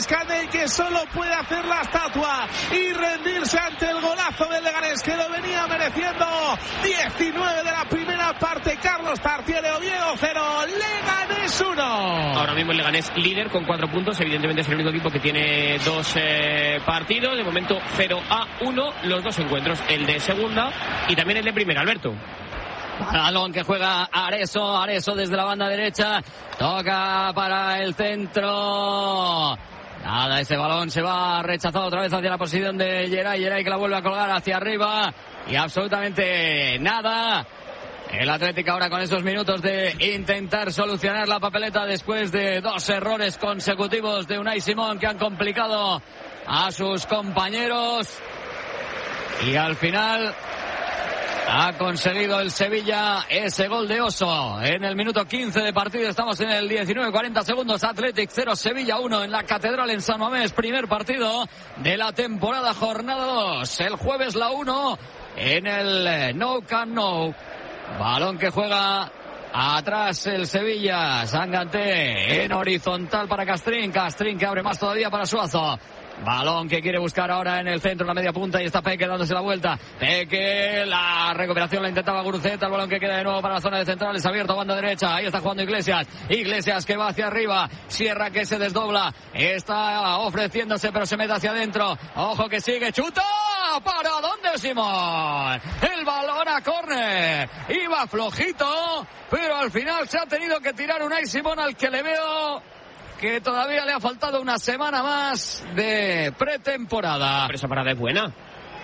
Escandell, que solo puede hacer la estatua y rendirse ante el golazo del Leganés, que lo venía mereciendo. 19 de la primera parte, Carlos Tartiere. Oviedo 0, Leganés 1. Ahora mismo el Leganés líder con 4 puntos. Evidentemente es el único equipo que tiene 2 partidos. De momento 0-1 los 2 encuentros, el de segunda y también el de primera. Alberto. Balón que juega Areso desde la banda derecha, toca para el centro. Nada, ese balón se va rechazado otra vez hacia la posición de Geray que la vuelve a colgar hacia arriba y absolutamente nada. El Atlético ahora con esos minutos de intentar solucionar la papeleta después de 2 errores consecutivos de Unai Simón que han complicado a sus compañeros, y al final ha conseguido el Sevilla ese gol de Oso en el minuto 15 de partido. Estamos en el 19-40 segundos. Athletic 0, Sevilla 1 en la Catedral en San Mamés. Primer partido de la temporada, jornada 2. El jueves la 1 en el Nou Camp Nou. Balón que juega atrás el Sevilla. Sanganté en horizontal para Castrín que abre más todavía para Suazo. Balón que quiere buscar ahora en el centro, la media punta, y está Peque dándose la vuelta. Peque, la recuperación la intentaba Guruceta. El balón que queda de nuevo para la zona de centrales, abierto a banda derecha. Ahí está jugando Iglesias que va hacia arriba. Sierra que se desdobla. Está ofreciéndose, pero se mete hacia adentro. Ojo que sigue, chuta. ¿Para dónde, Simón? El balón a córner. Iba flojito, pero al final se ha tenido que tirar Unai Simón, al que le veo que todavía le ha faltado una semana más de pretemporada. Pero esa parada es buena.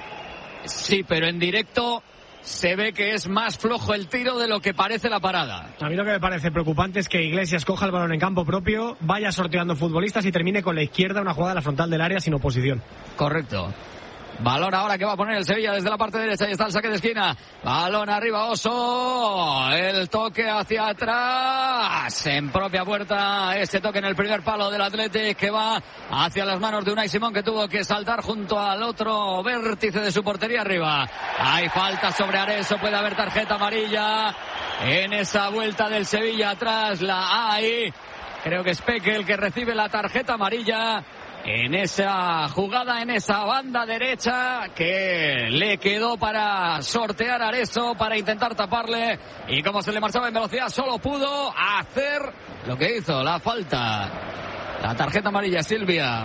Sí, pero en directo se ve que es más flojo el tiro de lo que parece la parada. A mí lo que me parece preocupante es que Iglesias coja el balón en campo propio, vaya sorteando futbolistas y termine con la izquierda una jugada a la frontal del área sin oposición. Correcto. Balón ahora que va a poner el Sevilla desde la parte derecha. Ahí está el saque de esquina. Balón arriba, Oso. El toque hacia atrás. En propia puerta. Ese toque en el primer palo del Athletic que va hacia las manos de Unai Simón, que tuvo que saltar junto al otro vértice de su portería arriba. Hay falta sobre Areso. Puede haber tarjeta amarilla en esa vuelta del Sevilla atrás. La hay. Creo que es Peque el que recibe la tarjeta amarilla en esa jugada, en esa banda derecha que le quedó para sortear a Areso, para intentar taparle, y como se le marchaba en velocidad solo pudo hacer lo que hizo, la falta. La tarjeta amarilla, Silvia.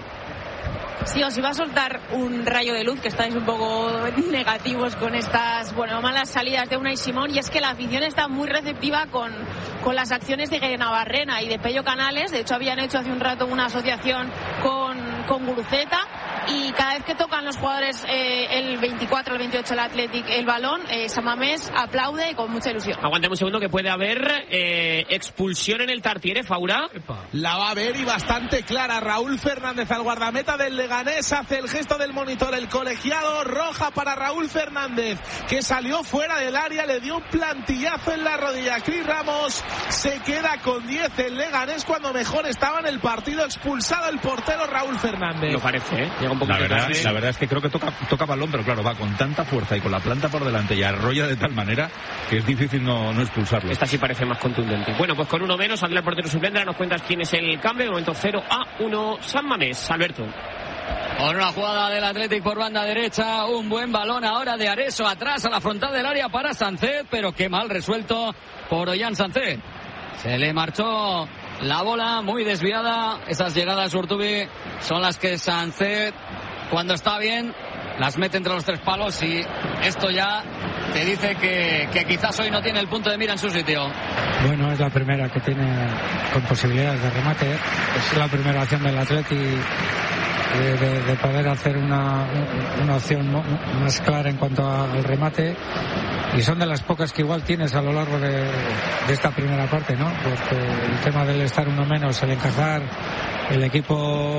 Sí, os iba a soltar un rayo de luz, que estáis un poco negativos con estas, malas salidas de Unai Simón, y es que la afición está muy receptiva con las acciones de Navarrena y de Pello Canales. De hecho, habían hecho hace un rato una asociación con Guruceta, y cada vez que tocan los jugadores el 24, el 28 el Athletic el balón, San Mamés aplaude con mucha ilusión. Aguantemos un segundo, que puede haber expulsión en el Tartiere, Faura. La va a ver, y bastante clara. Raúl Fernández, al guardameta del Leganés, hace el gesto del monitor el colegiado. Roja para Raúl Fernández, que salió fuera del área, le dio un plantillazo en la rodilla. Cris Ramos se queda con 10 el Leganés cuando mejor estaba en el partido. Expulsado el portero Raúl Fernández. Lo parece, llega un poco la verdad es que creo que toca balón, pero claro, va con tanta fuerza y con la planta por delante y arrolla de tal manera que es difícil no expulsarlo. Esta sí parece más contundente. Bueno, pues con uno menos, saldrá el portero suplente. Nos cuentas quién es el cambio. De momento 0-1 San Mamés. Alberto. Con una jugada del Athletic por banda derecha, un buen balón ahora de Areso atrás a la frontal del área para Sánchez, pero qué mal resuelto por Ollán Sánchez. Se le marchó la bola, muy desviada. Esas llegadas, Urtubi, son las que Sánchez, cuando está bien, las mete entre los 3 palos, y esto ya te dice que quizás hoy no tiene el punto de mira en su sitio. Bueno, es la primera que tiene con posibilidades de remate. Es la primera acción del Athletic de poder hacer una opción más clara en cuanto al remate, y son de las pocas que igual tienes a lo largo de esta primera parte, ¿no? Porque el tema del estar uno menos, el encajar, el equipo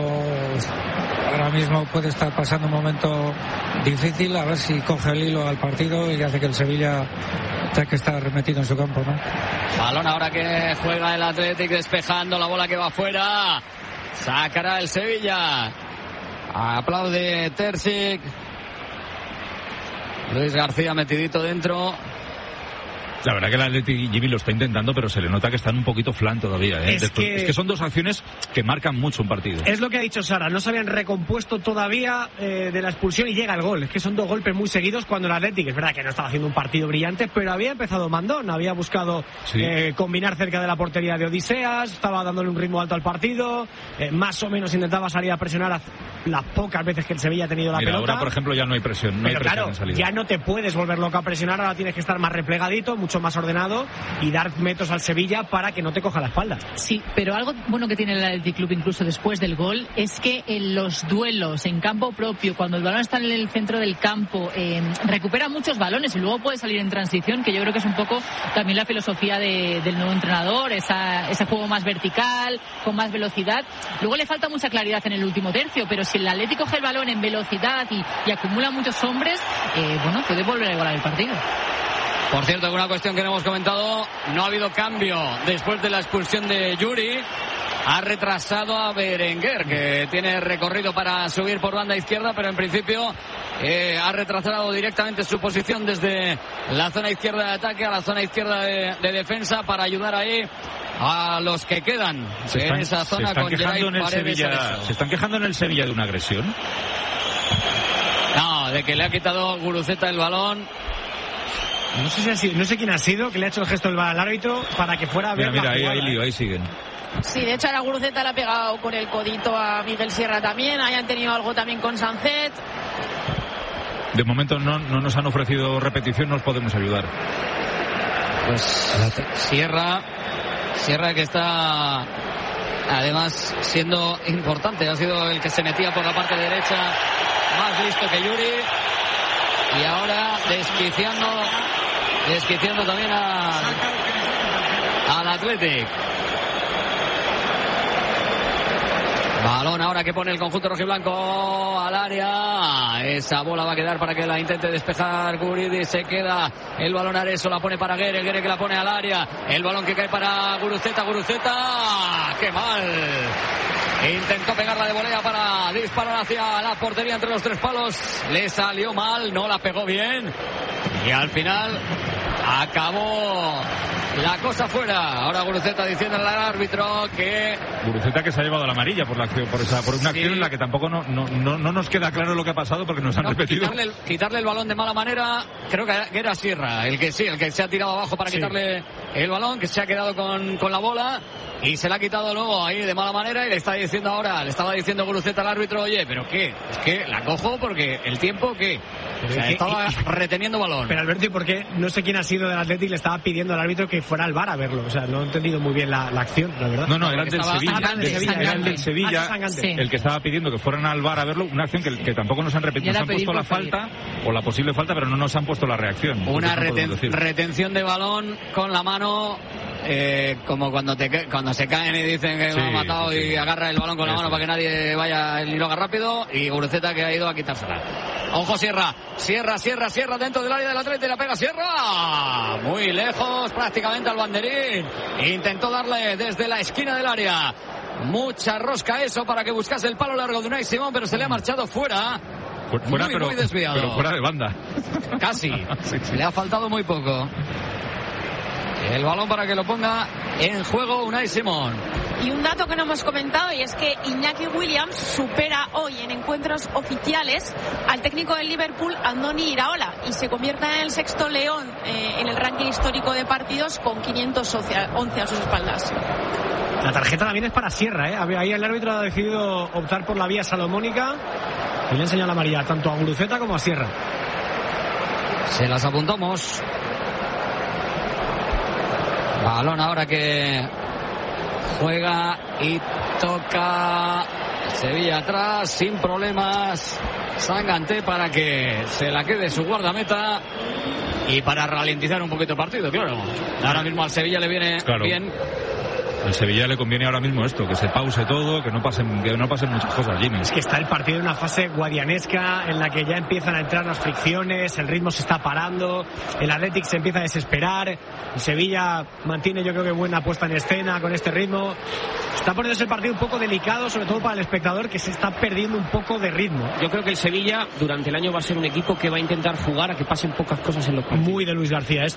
ahora mismo puede estar pasando un momento difícil, a ver si coge el hilo al partido y hace que el Sevilla tenga que estar remetido en su campo, ¿no? Balón ahora que juega el Athletic, despejando la bola que va afuera. Sacará el Sevilla. Aplaude Terzic. Luis García metidito dentro. La verdad que el Athletic, Jimmy, lo está intentando, pero se le nota que están un poquito flan todavía. Es que son dos acciones que marcan mucho un partido. Es lo que ha dicho Sara, no se habían recompuesto todavía de la expulsión y llega el gol. Es que son dos golpes muy seguidos cuando el Athletic, es verdad que no estaba haciendo un partido brillante, pero había empezado mandón, había buscado combinar cerca de la portería de Odiseas, estaba dándole un ritmo alto al partido, más o menos intentaba salir a presionar a las pocas veces que el Sevilla ha tenido la pelota. Ahora, por ejemplo, ya no hay presión. Pero claro, ya no te puedes volver loco a presionar, ahora tienes que estar más replegadito, mucho más ordenado y dar metros al Sevilla para que no te coja la espalda. Sí, pero algo bueno que tiene el Athletic Club incluso después del gol es que en los duelos en campo propio, cuando el balón está en el centro del campo, recupera muchos balones y luego puede salir en transición, que yo creo que es un poco también la filosofía del nuevo entrenador, ese juego más vertical, con más velocidad. Luego le falta mucha claridad en el último tercio, pero si el Athletic coge el balón en velocidad y acumula muchos hombres, puede volver a igualar el partido. Por cierto, una cuestión que no hemos comentado, no ha habido cambio después de la expulsión de Yuri. Ha retrasado a Berenguer, que tiene recorrido para subir por banda izquierda, pero en principio ha retrasado directamente su posición desde la zona izquierda de ataque a la zona izquierda de defensa para ayudar ahí a los que quedan en esa zona con Geray Paredes. ¿Se están quejando en el Sevilla de una agresión? No, de que le ha quitado Guruceta el balón. No sé quién ha sido, que le ha hecho el gesto al árbitro para que fuera a ver. Mira, ahí lío, ahí siguen. Sí, de hecho a la Guruceta le ha pegado con el codito a Miguel Sierra también. Hayan tenido algo también con Sancet. De momento no nos han ofrecido repetición, nos podemos ayudar. Pues Sierra que está además siendo importante, ha sido el que se metía por la parte derecha, más listo que Yuri, y ahora desquiciando también al Athletic. Balón ahora que pone el conjunto rojiblanco al área. Esa bola va a quedar para que la intente despejar Guridi. Se queda el balón Areso, la pone para Guerre. Guerre que la pone al área. El balón que cae para Guruceta. ¡Qué mal! Intentó pegarla de volea para disparar hacia la portería entre los tres palos. Le salió mal, no la pegó bien. Y al final acabó la cosa fuera. Ahora Guruceta diciendo al árbitro que... Guruceta que se ha llevado la amarilla por una acción en la que tampoco no nos queda claro lo que ha pasado porque nos han repetido. Quitarle el balón de mala manera, creo que era Sierra, el que se ha tirado abajo para quitarle el balón, que se ha quedado con la bola y se la ha quitado luego ahí de mala manera y le estaba diciendo Guruceta al árbitro, oye, pero ¿qué? Es que la cojo porque el tiempo, ¿qué? O sea, estaba reteniendo balón. Pero Alberto, ¿y por qué? No sé quién ha sido del Athletic, le estaba pidiendo al árbitro que fuera al VAR a verlo. O sea, no he entendido muy bien la acción, la verdad. No, era el del Sevilla. Era el del Sevilla el que estaba pidiendo que fueran al VAR a verlo. Una acción que tampoco nos han repetido. Nos han puesto la falta o la posible falta, pero no nos han puesto la reacción. Una retención de balón con la mano. Como cuando se caen y dicen que me ha matado y agarra el balón con la mano para que nadie vaya y lo haga rápido, y Guruceta que ha ido a quitársela. Ojo Sierra dentro del área del Atleti, la pega Sierra muy lejos prácticamente al banderín, intentó darle desde la esquina del área, mucha rosca eso para que buscase el palo largo de Unai Simón, pero se le ha marchado fuera. Muy desviado, pero fuera de banda casi. Le ha faltado muy poco. El balón para que lo ponga en juego Unai Simón. Y un dato que no hemos comentado, y es que Iñaki Williams supera hoy en encuentros oficiales al técnico del Liverpool, Andoni Iraola, y se convierte en el sexto león en el ranking histórico de partidos con 511 a sus espaldas. La tarjeta también es para Sierra, ¿eh? Ahí el árbitro ha decidido optar por la vía salomónica y le ha enseñado la amarilla tanto a Guruceta como a Sierra. Se las apuntamos. Balón ahora que juega y toca Sevilla atrás sin problemas. Sanganté para que se la quede su guardameta y para ralentizar un poquito el partido, claro. Ahora mismo al Sevilla le viene bien. Al Sevilla le conviene ahora mismo esto, que se pause todo, que no pasen muchas cosas, Jimmy. Es que está el partido en una fase guadianesca en la que ya empiezan a entrar las fricciones, el ritmo se está parando, el Athletic se empieza a desesperar, el Sevilla mantiene, yo creo que buena puesta en escena con este ritmo. Está poniéndose el partido un poco delicado, sobre todo para el espectador, que se está perdiendo un poco de ritmo. Yo creo que el Sevilla durante el año va a ser un equipo que va a intentar jugar a que pasen pocas cosas en los partidos. Muy de Luis García esto.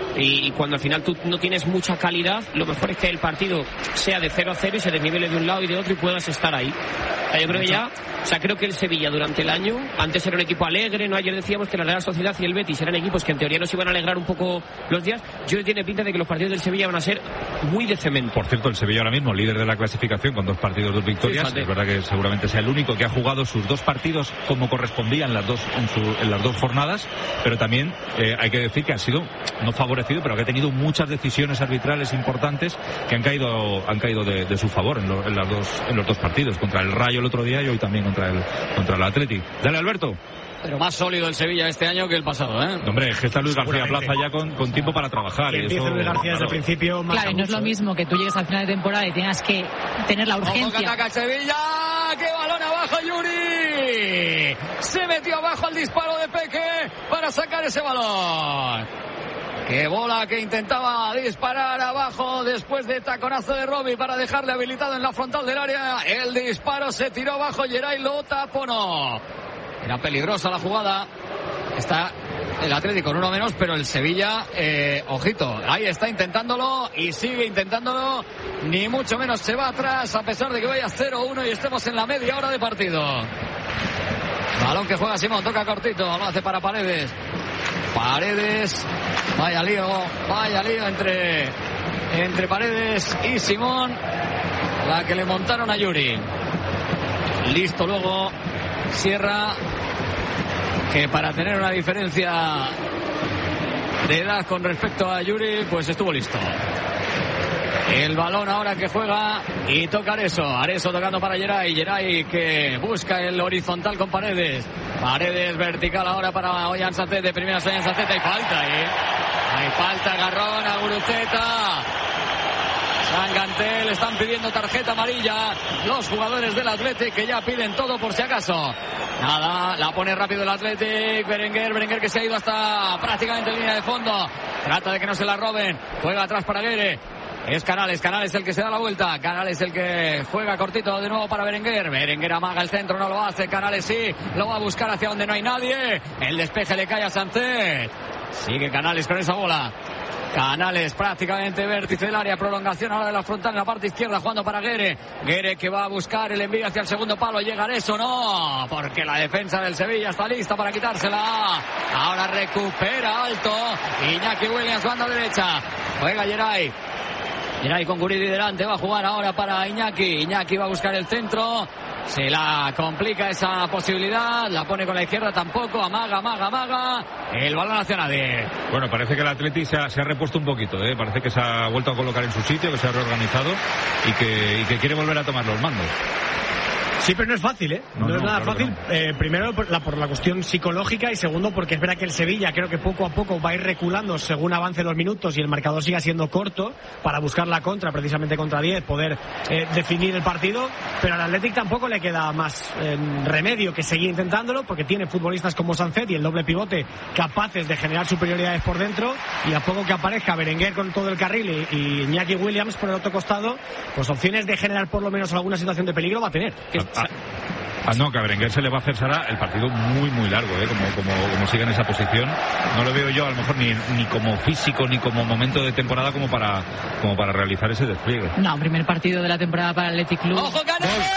y cuando al final tú no tienes mucha calidad, lo mejor es que el partido sea de 0-0 y se desnivele de un lado y de otro y puedas estar ahí. Yo creo que creo que el Sevilla durante el año, antes era un equipo alegre, ¿no? Ayer decíamos que la Real Sociedad y el Betis eran equipos que en teoría nos iban a alegrar un poco los días. Yo tiene pinta de que los partidos del Sevilla van a ser muy de cemento. Por cierto, el Sevilla ahora mismo líder de la clasificación con 2 partidos, 2 victorias. Es verdad que seguramente sea el único que ha jugado sus 2 partidos como correspondían las dos en las 2 jornadas, pero también hay que decir que ha sido no favorecido, pero que ha tenido muchas decisiones arbitrales importantes que han caído de su favor en los 2 partidos, contra el Rayo el otro día y hoy también contra el Athletic. Dale, Alberto. Pero más sólido el Sevilla este año que el pasado, ¿eh? Hombre, es que está Luis García Plaza ya con tiempo para trabajar. Y empieza Luis García desde el principio más. Claro, y no es lo mismo que tú llegues al final de temporada y tengas que tener la urgencia. ¡Ojo que ataca el Sevilla! ¡Qué balón abajo, Yuri! Se metió abajo al disparo de Peque para sacar ese balón. ¡Qué bola que intentaba disparar abajo después de taconazo de Robbie para dejarle habilitado en la frontal del área! El disparo se tiró abajo, Geray lo taponó. Era peligrosa la jugada. Está el Atlético con uno menos, pero el Sevilla, ojito, ahí está intentándolo y sigue intentándolo. Ni mucho menos se va atrás, a pesar de que vaya 0-1 y estemos en la media hora de partido. Balón que juega Simón, toca cortito, lo hace para Paredes. Vaya lío entre Paredes y Simón, la que le montaron a Yuri. Listo luego Sierra, que para tener una diferencia de edad con respecto a Yuri, pues estuvo listo. El balón ahora que juega y toca Areso tocando para Geray que busca el horizontal con Paredes vertical ahora para Ollán Sancet, primera Ollán Sancet, hay falta, agarrón a Guruceta. Sangantel, están pidiendo tarjeta amarilla los jugadores del Athletic, que ya piden todo por si acaso. Nada, la pone rápido el Athletic. Berenguer que se ha ido hasta prácticamente en línea de fondo. Trata de que no se la roben. Juega atrás para Guere. Es Canales el que se da la vuelta. Canales el que juega cortito de nuevo para Berenguer. Berenguer amaga el centro, no lo hace. Canales sí, lo va a buscar hacia donde no hay nadie. El despeje le cae a Sancet. Sigue Canales con esa bola. Canales prácticamente vértice del área, prolongación ahora de la frontal en la parte izquierda, jugando para Guere que va a buscar el envío hacia el segundo palo. Llega Areso, no, porque la defensa del Sevilla está lista para quitársela. Ahora recupera alto Iñaki Williams, banda derecha, juega Geray con Guridi delante, va a jugar ahora para Iñaki va a buscar el centro. Se la complica esa posibilidad, la pone con la izquierda tampoco, amaga, el balón hacia nadie. Bueno, parece que el Atleti se ha repuesto un poquito, parece que se ha vuelto a colocar en su sitio, que se ha reorganizado y que quiere volver a tomar los mandos. Sí, pero no es fácil, No es nada fácil. No. Primero por la cuestión psicológica y segundo porque es verdad que el Sevilla creo que poco a poco va a ir reculando según avance los minutos y el marcador siga siendo corto para buscar la contra, precisamente contra 10, poder definir el partido, pero al Athletic tampoco le queda más remedio que seguir intentándolo porque tiene futbolistas como Sancet y el doble pivote capaces de generar superioridades por dentro, y a poco que aparezca Berenguer con todo el carril y Iñaki Williams por el otro costado, pues opciones de generar por lo menos alguna situación de peligro va a tener. No, que a Berenguer se le va a hacer, Sara, el partido muy largo, como siga en esa posición. No lo veo yo a lo mejor ni como físico ni como momento de temporada como para realizar ese despliegue. No, primer partido de la temporada para el Athletic Club. ¡Ojo, Canales!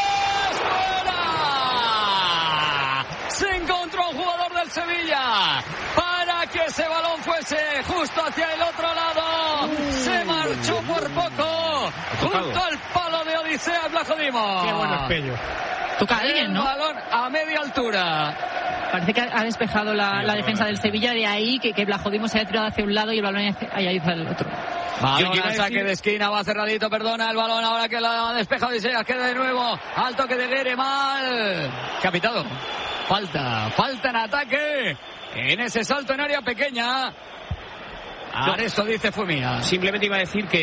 Se encontró un jugador del Sevilla para que ese balón fuese justo hacia el otro lado. Se marchó por poco junto al palo de Odisea Blajodimo. Qué bueno espello. Toca bien, ¿no? El balón a media altura. Parece que ha despejado la defensa del Sevilla, de ahí que Blajodimo se haya tirado hacia un lado y el balón haya ido hacia el otro. Balón al saque de esquina, va cerradito, perdona el balón ahora que la despeja Odisea, queda de nuevo al toque de Guere, mal. Capitado. Falta en ataque en ese salto en área pequeña. Areso dice Fumia. Simplemente iba a decir que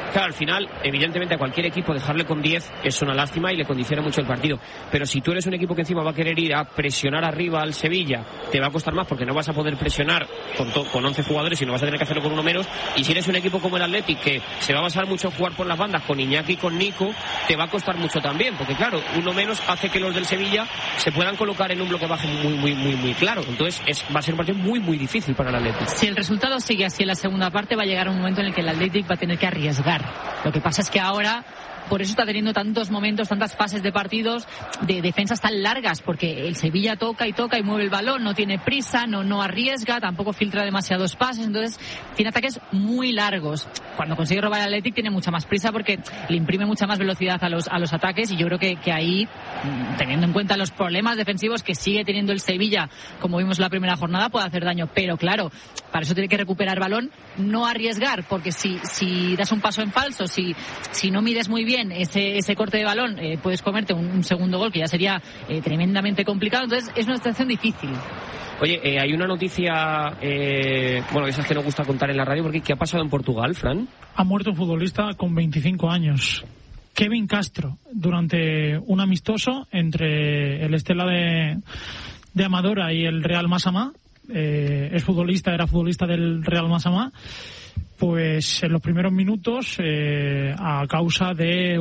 Claro, al final, evidentemente a cualquier equipo dejarle con 10 es una lástima y le condiciona mucho el partido. Pero si tú eres un equipo que encima va a querer ir a presionar arriba al Sevilla, te va a costar más porque no vas a poder presionar con 11 jugadores y no vas a tener que hacerlo con uno menos. Y si eres un equipo como el Athletic, que se va a basar mucho en jugar por las bandas con Iñaki y con Nico, te va a costar mucho también, porque claro, uno menos hace que los del Sevilla se puedan colocar en un bloque bajo muy claro. Entonces va a ser un partido muy difícil para el Athletic. Si el resultado sigue así en la segunda parte, va a llegar un momento en el que el Athletic va a tener que arriesgar. Lo que pasa es que ahora, por eso está teniendo tantos momentos, tantas fases de partidos de defensas tan largas, porque el Sevilla toca y mueve el balón, no tiene prisa, no arriesga, tampoco filtra demasiados pases, entonces tiene ataques muy largos. Cuando consigue robar el Athletic tiene mucha más prisa porque le imprime mucha más velocidad a los ataques, y yo creo que ahí, teniendo en cuenta los problemas defensivos que sigue teniendo el Sevilla, como vimos en la primera jornada, puede hacer daño. Pero claro, para eso tiene que recuperar balón, no arriesgar, porque si das un paso en falso, si no mides muy bien ese corte de balón, puedes comerte un segundo gol que ya sería tremendamente complicado. Entonces es una situación difícil. Oye, hay una noticia, esas que nos gusta contar en la radio, porque ¿qué ha pasado en Portugal, Fran? Ha muerto un futbolista con 25 años. Kevin Castro, durante un amistoso entre el Estela de Amadora y el Real Massamá, era futbolista del Real Massamá, pues en los primeros minutos, a causa de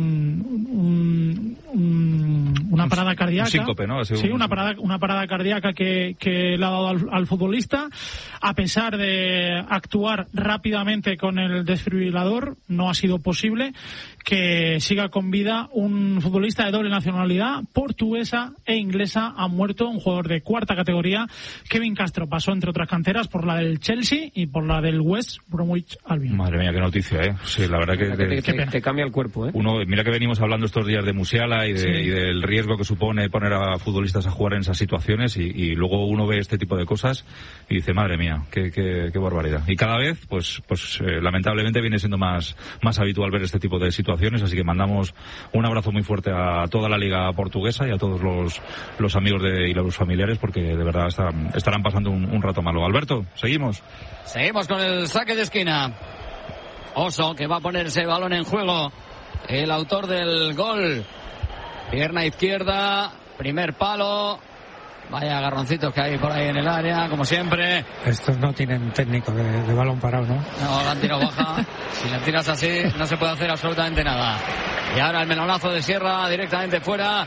una parada cardíaca, un síncope, ¿no? Sí, una parada cardíaca que le ha dado al futbolista, a pesar de actuar rápidamente con el desfibrilador, no ha sido posible que siga con vida un futbolista de doble nacionalidad, portuguesa e inglesa. Ha muerto un jugador de cuarta categoría. Kevin Castro pasó, entre otras canteras, por la del Chelsea y por la del West Bromwich Albion. Madre mía, qué noticia, ¿eh? Sí, la verdad que te cambia el cuerpo, ¿eh? Mira que venimos hablando estos días de Musiala y del riesgo que supone poner a futbolistas a jugar en esas situaciones, y luego uno ve este tipo de cosas y dice, madre mía, qué barbaridad. Y cada vez, pues lamentablemente viene siendo más habitual ver este tipo de situaciones, así que mandamos un abrazo muy fuerte a toda la liga portuguesa y a todos los amigos y los familiares, porque de verdad estarán pasando un rato malo. Alberto, seguimos con el saque de esquina. Oso, que va a poner ese balón en juego, el autor del gol, pierna izquierda, primer palo. Vaya agarroncitos que hay por ahí en el área, como siempre. Estos no tienen técnico de balón parado, ¿no? No, la han tirado baja. Si la tiras así, no se puede hacer absolutamente nada. Y ahora el melonazo de Sierra directamente fuera,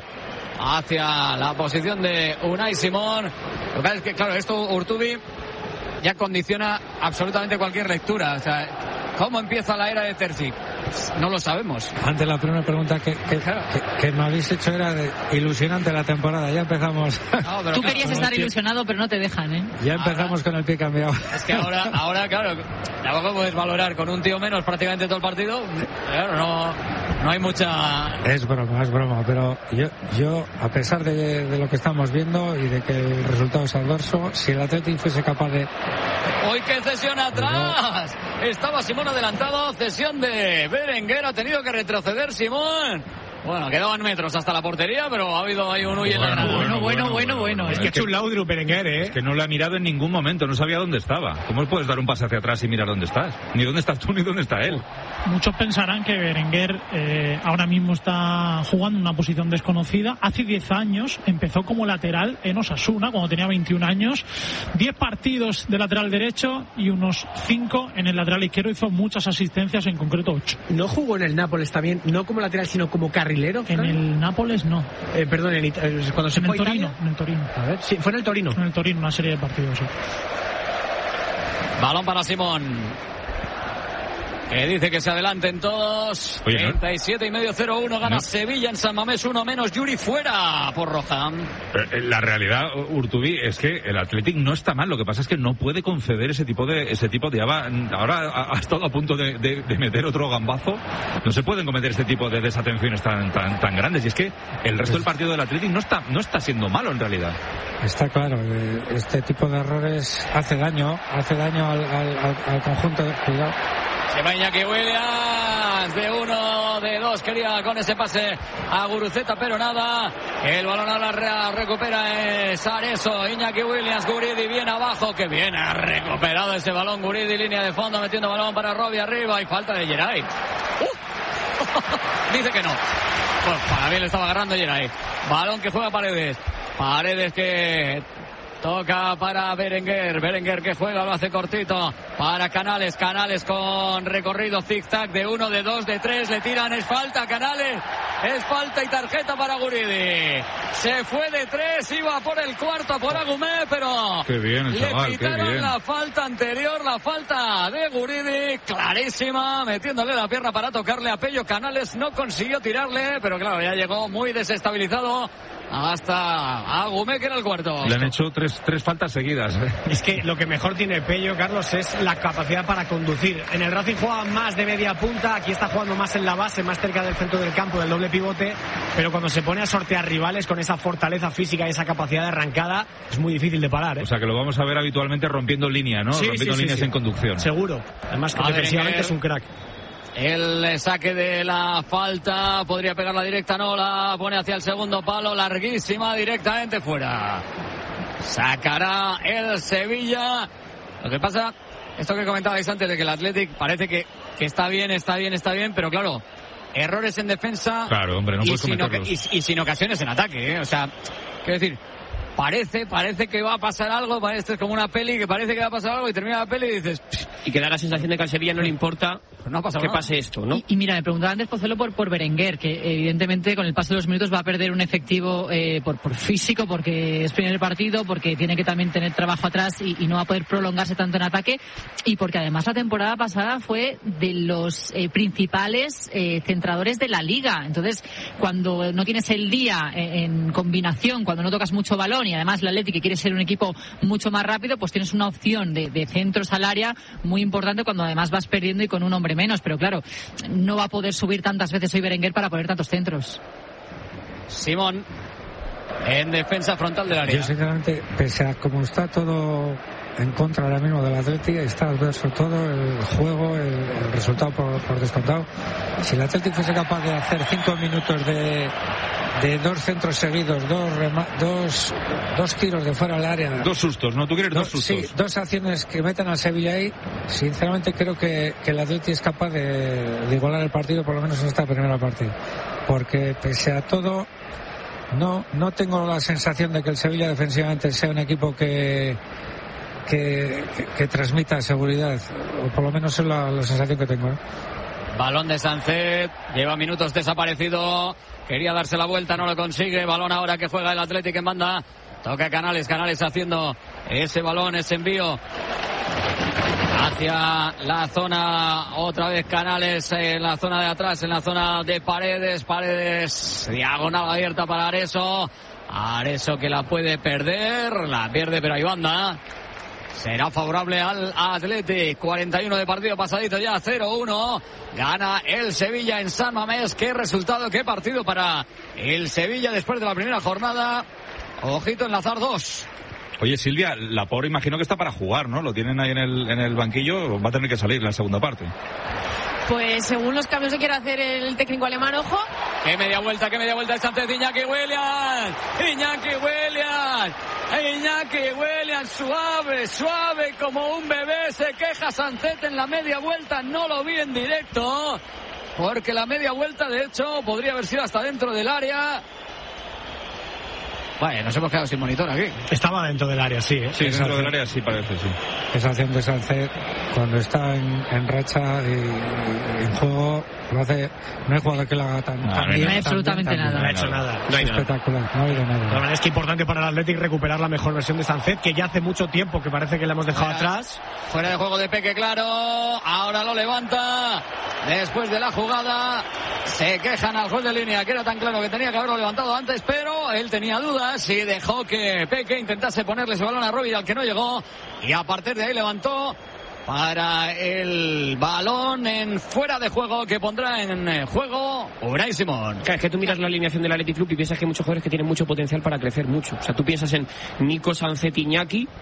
hacia la posición de Unai Simón. Lo que pasa es que, claro, esto Urtubi ya condiciona absolutamente cualquier lectura. O sea, ¿cómo empieza la era de Terzic? No lo sabemos. Antes, la primera pregunta que me habéis hecho era ilusionante la temporada. Ya empezamos. No, tú querías estar ilusionado, pero no te dejan, ¿eh? Ya empezamos con el pie cambiado. Es que ahora, claro, tampoco puedes valorar con un tío menos prácticamente todo el partido. Claro, no hay mucha... Es broma, pero yo a pesar de lo que estamos viendo y de que el resultado es adverso, si el Athletic fuese capaz de... ¡Uy, qué cesión atrás! Estaba Simón adelantado, cesión de Berenguer, ha tenido que retroceder Simón. Bueno, quedaban metros hasta la portería, pero ha habido ahí un huye en la grada. Bueno. Es que ha hecho un Laudrup Berenguer, ¿eh? Es que no le ha mirado en ningún momento, no sabía dónde estaba. ¿Cómo puedes dar un pase hacia atrás y mirar dónde estás? Ni dónde estás tú, ni dónde está él. Muchos pensarán que Berenguer ahora mismo está jugando en una posición desconocida. Hace 10 años empezó como lateral en Osasuna, cuando tenía 21 años. 10 partidos de lateral derecho y unos 5 en el lateral izquierdo. Hizo muchas asistencias, en concreto 8. No jugó en el Nápoles también, no como lateral, sino como carrilero. En el Nápoles no. Perdón, cuando se fue a Italia. En el Torino. A ver, sí, fue en el Torino. En el Torino, una serie de partidos, sí. Balón para Simón, que dice que se adelanten todos. 37,5-0-1 gana Sevilla en San Mamés, 1 menos. Yuri fuera por roja. La realidad, Urtubi, es que el Athletic no está mal. Lo que pasa es que no puede conceder ese tipo de ahora ha estado a punto de meter otro gambazo. No se pueden cometer este tipo de desatenciones tan grandes. Y es que el resto del partido del Athletic no está siendo malo en realidad. Está claro, este tipo de errores hace daño al conjunto de cuidado. Se va Iñaki Williams, de 1, de 2, quería con ese pase a Guruceta, pero nada. El balón ahora recupera es Areso. Iñaki Williams, Guridi bien abajo. Que bien ha recuperado ese balón. Guridi, línea de fondo, metiendo balón para Robbie arriba. Y falta de Geray. Dice que no. Pues para mí le estaba agarrando Geray. Balón que juega Paredes. Paredes que toca para Berenguer. Berenguer que juega, lo hace cortito para Canales. Canales con recorrido zig-zag de 1, de 2, de 3. Le tiran, es falta, Canales. Es falta y tarjeta para Guridi. Se fue de 3, iba por el cuarto por Agumé, pero qué bien el chaval, le quitaron qué bien. la falta anterior, la falta de Guridi, clarísima, metiéndole la pierna para tocarle a Pello. Canales no consiguió tirarle, pero claro, ya llegó muy desestabilizado hasta Agumé, que era el cuarto. Le han hecho tres faltas seguidas. Es que lo que mejor tiene Pello, Carlos, es la capacidad para conducir. En el Racing juega más de media punta, aquí está jugando más en la base, más cerca del centro del campo, del doble pivote, pero cuando se pone a sortear rivales con esa fortaleza física y esa capacidad de arrancada, es muy difícil de parar, ¿eh? O sea que lo vamos a ver habitualmente rompiendo línea, ¿no? Sí, rompiendo líneas en conducción. Seguro. Además que defensivamente es un crack. El saque de la falta, podría pegar la directa, no, la pone hacia el segundo palo, larguísima, directamente fuera. Sacará el Sevilla. Lo que pasa, esto que comentabais antes de que el Athletic parece que está bien, pero claro, errores en defensa. Claro, hombre, no puedes cometerlos. Y sin ocasiones en ataque, ¿eh? O sea, quiero decir, parece que va a pasar algo, esto es como una peli que parece que va a pasar algo y termina la peli y dices... Y que da la sensación de que al Sevilla no le importa que pase esto, ¿no? Y mira, me preguntaba antes Pozuelo por Berenguer, que evidentemente con el paso de los minutos va a perder un efectivo por físico, porque es primer partido, porque tiene que también tener trabajo atrás y no va a poder prolongarse tanto en ataque, y porque además la temporada pasada fue de los principales centradores de la liga. Entonces, cuando no tienes el día en combinación, cuando no tocas mucho balón y además el Athletic que quiere ser un equipo mucho más rápido, pues tienes una opción de centros al área muy importante cuando además vas perdiendo y con un hombre menos, pero claro, no va a poder subir tantas veces hoy Berenguer para poner tantos centros. Simón en defensa frontal del área. Yo sinceramente, pese a como está todo en contra ahora mismo del Athletic, está adverso todo, el juego, el resultado por descontado. Si el Athletic fuese capaz de hacer 5 minutos de 2 centros seguidos, dos tiros de fuera del área, 2 sustos, ¿no? ¿Tú quieres 2 sustos? Sí, 2 acciones que meten al Sevilla ahí. Sinceramente creo que el Athletic es capaz de igualar el partido, por lo menos en esta primera parte, porque pese a todo no tengo la sensación de que el Sevilla defensivamente sea un equipo que transmita seguridad, o por lo menos es la sensación que tengo, ¿eh? Balón de Sancet, lleva minutos desaparecido, quería darse la vuelta, no lo consigue. Balón ahora que juega el Athletic en banda, toca Canales haciendo ese balón, ese envío hacia la zona, otra vez Canales en la zona de atrás, en la zona de Paredes, diagonal abierta para Areso que la puede perder, la pierde pero hay banda. Será favorable al Athletic. 41 de partido pasadito ya, 0-1. Gana el Sevilla en San Mamés. Qué resultado, qué partido para el Sevilla después de la primera jornada. Ojito, enlazar 2. Oye, Silvia, Laporte imagino que está para jugar, ¿no? Lo tienen ahí en el banquillo, va a tener que salir en la segunda parte. Pues según los cambios que quiere hacer el técnico alemán, ojo. Qué media vuelta el Sánchez de Iñaki Williams, suave como un bebé, se queja Sánchez en la media vuelta, no lo vi en directo, porque la media vuelta de hecho podría haber sido hasta dentro del área. Vale, nos hemos quedado sin monitor aquí. Estaba dentro del área, sí, ¿eh? Sí, dentro del área sí parece, sí. Esa acción de Sánchez, cuando está en racha y en juego, lo hace. No hay jugador que lo haga tan bien. No hay absolutamente nada. No ha hecho nada. No hay espectacular, no ha habido nada. La verdad es que es importante para el Athletic recuperar la mejor versión de Sánchez, que ya hace mucho tiempo que parece que la hemos dejado atrás. Fuera de juego de Peque, claro. Ahora lo levanta. Después de la jugada, se quejan al juez de línea, que era tan claro que tenía que haberlo levantado antes, pero él tenía dudas y dejó que Peque intentase ponerle ese balón a Robbie, al que no llegó, y a partir de ahí levantó para el balón en fuera de juego, que pondrá en juego Unai Simón. Claro, es que tú miras la alineación del Athletic Club y piensas que hay muchos jugadores que tienen mucho potencial para crecer mucho. O sea, tú piensas en Nico, Sancet, Iñaki,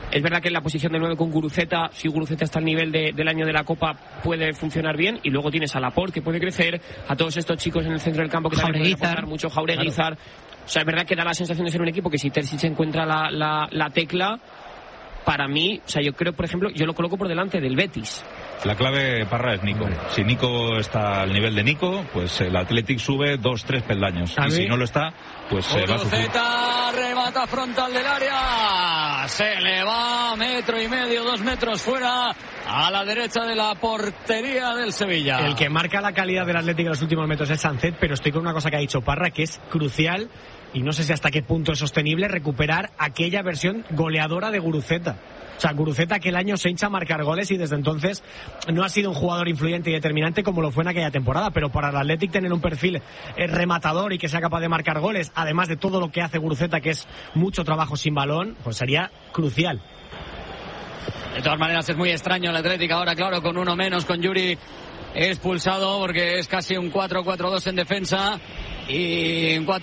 Es verdad que en la posición de 9 con Guruceta, si Guruceta está al nivel del año de la Copa, puede funcionar bien. Y luego tienes a Laporte, que puede crecer, a todos estos chicos en el centro del campo que también pueden aportar mucho, Jaureguizar. Claro. O sea, es verdad que da la sensación de ser un equipo que si Terzic encuentra la tecla, para mí, o sea, yo creo, por ejemplo, yo lo coloco por delante del Betis. La clave, Parra, es Nico. Si Nico está al nivel de Nico, pues el Athletic sube 2-3 peldaños. Y si no lo está, pues se va a sufrir. Remata frontal del área. Se le va 1,5 metros, 2 metros fuera, a la derecha de la portería del Sevilla. El que marca la calidad del Athletic en los últimos metros es Sancet, pero estoy con una cosa que ha dicho Parra, que es crucial, y no sé si hasta qué punto es sostenible, recuperar aquella versión goleadora de Guruceta. O sea, Guruceta aquel año se hincha a marcar goles y desde entonces no ha sido un jugador influyente y determinante como lo fue en aquella temporada, pero para el Athletic tener un perfil rematador y que sea capaz de marcar goles, además de todo lo que hace Guruceta, que es mucho trabajo sin balón, pues sería crucial. De todas maneras es muy extraño el Athletic ahora, claro, con uno menos, con Yuri expulsado, porque es casi un 4-4-2 en defensa y un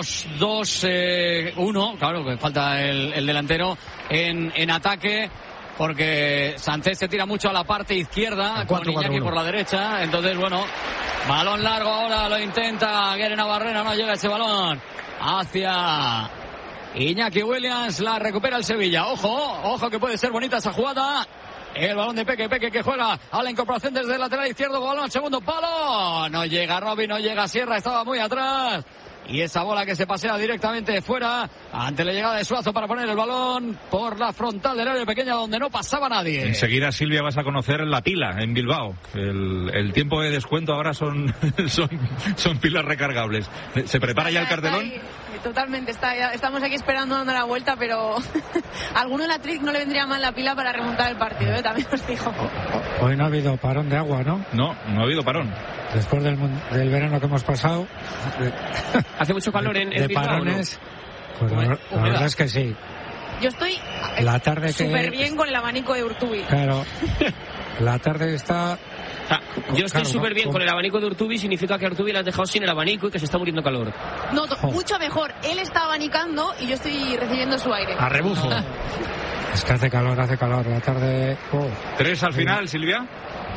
4-2-2-1, claro, que falta el delantero en ataque, porque Sánchez se tira mucho a la parte izquierda con Iñaki por la derecha. Entonces, bueno, balón largo ahora, lo intenta Guere Navarrena, no llega ese balón hacia Iñaki Williams, la recupera el Sevilla. Ojo que puede ser bonita esa jugada. El balón de Peque que juega a la incorporación desde el lateral izquierdo, balón al segundo palo. No llega Robin, no llega Sierra, estaba muy atrás. Y esa bola que se pasea directamente fuera ante la llegada de Suazo para poner el balón por la frontal del área pequeña donde no pasaba nadie. Enseguida, Silvia, vas a conocer la pila en Bilbao. El tiempo de descuento ahora son pilas recargables. ¿Se prepara ya el cartelón? Totalmente, estamos aquí esperando dando la vuelta, pero a alguno de la Trick no le vendría mal la pila para remontar el partido, también os digo. Hoy no ha habido parón de agua, ¿no? No ha habido parón. Después del verano que hemos pasado. Hace mucho calor en de Bilbao, parones, ¿no? Pues la verdad es que sí. Yo estoy súper bien con el abanico de Urtubi. Claro, la tarde está... Yo estoy súper bien con el abanico de Urtubi, significa que Urtubi le has dejado sin el abanico y que se está muriendo calor. No, mucho mejor. Él está abanicando y yo estoy recibiendo su aire. A rebufo. Es que hace calor, la tarde... 3 al final, Silvia.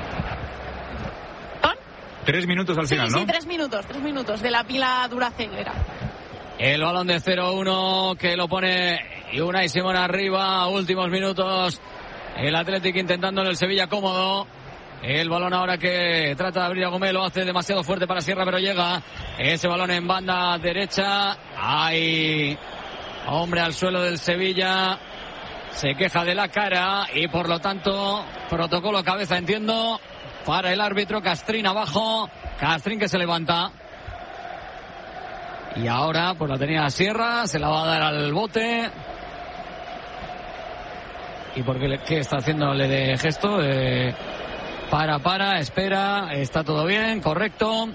3 minutos al final, ¿no? Sí, 3 minutos de la pila Duracell era. El balón de 0-1 que lo pone Unai Simón arriba, últimos minutos. El Athletic intentando en el Sevilla cómodo. El balón ahora que trata de abrir a Gómez, lo hace demasiado fuerte para Sierra, pero llega. Ese balón en banda derecha. Hay hombre al suelo del Sevilla. Se queja de la cara y por lo tanto protocolo cabeza, entiendo, para el árbitro. Castrín abajo, Castrín que se levanta y ahora pues la tenía Sierra, se la va a dar al bote. ¿Y por qué está haciéndole de gesto? Para, espera, está todo bien, correcto,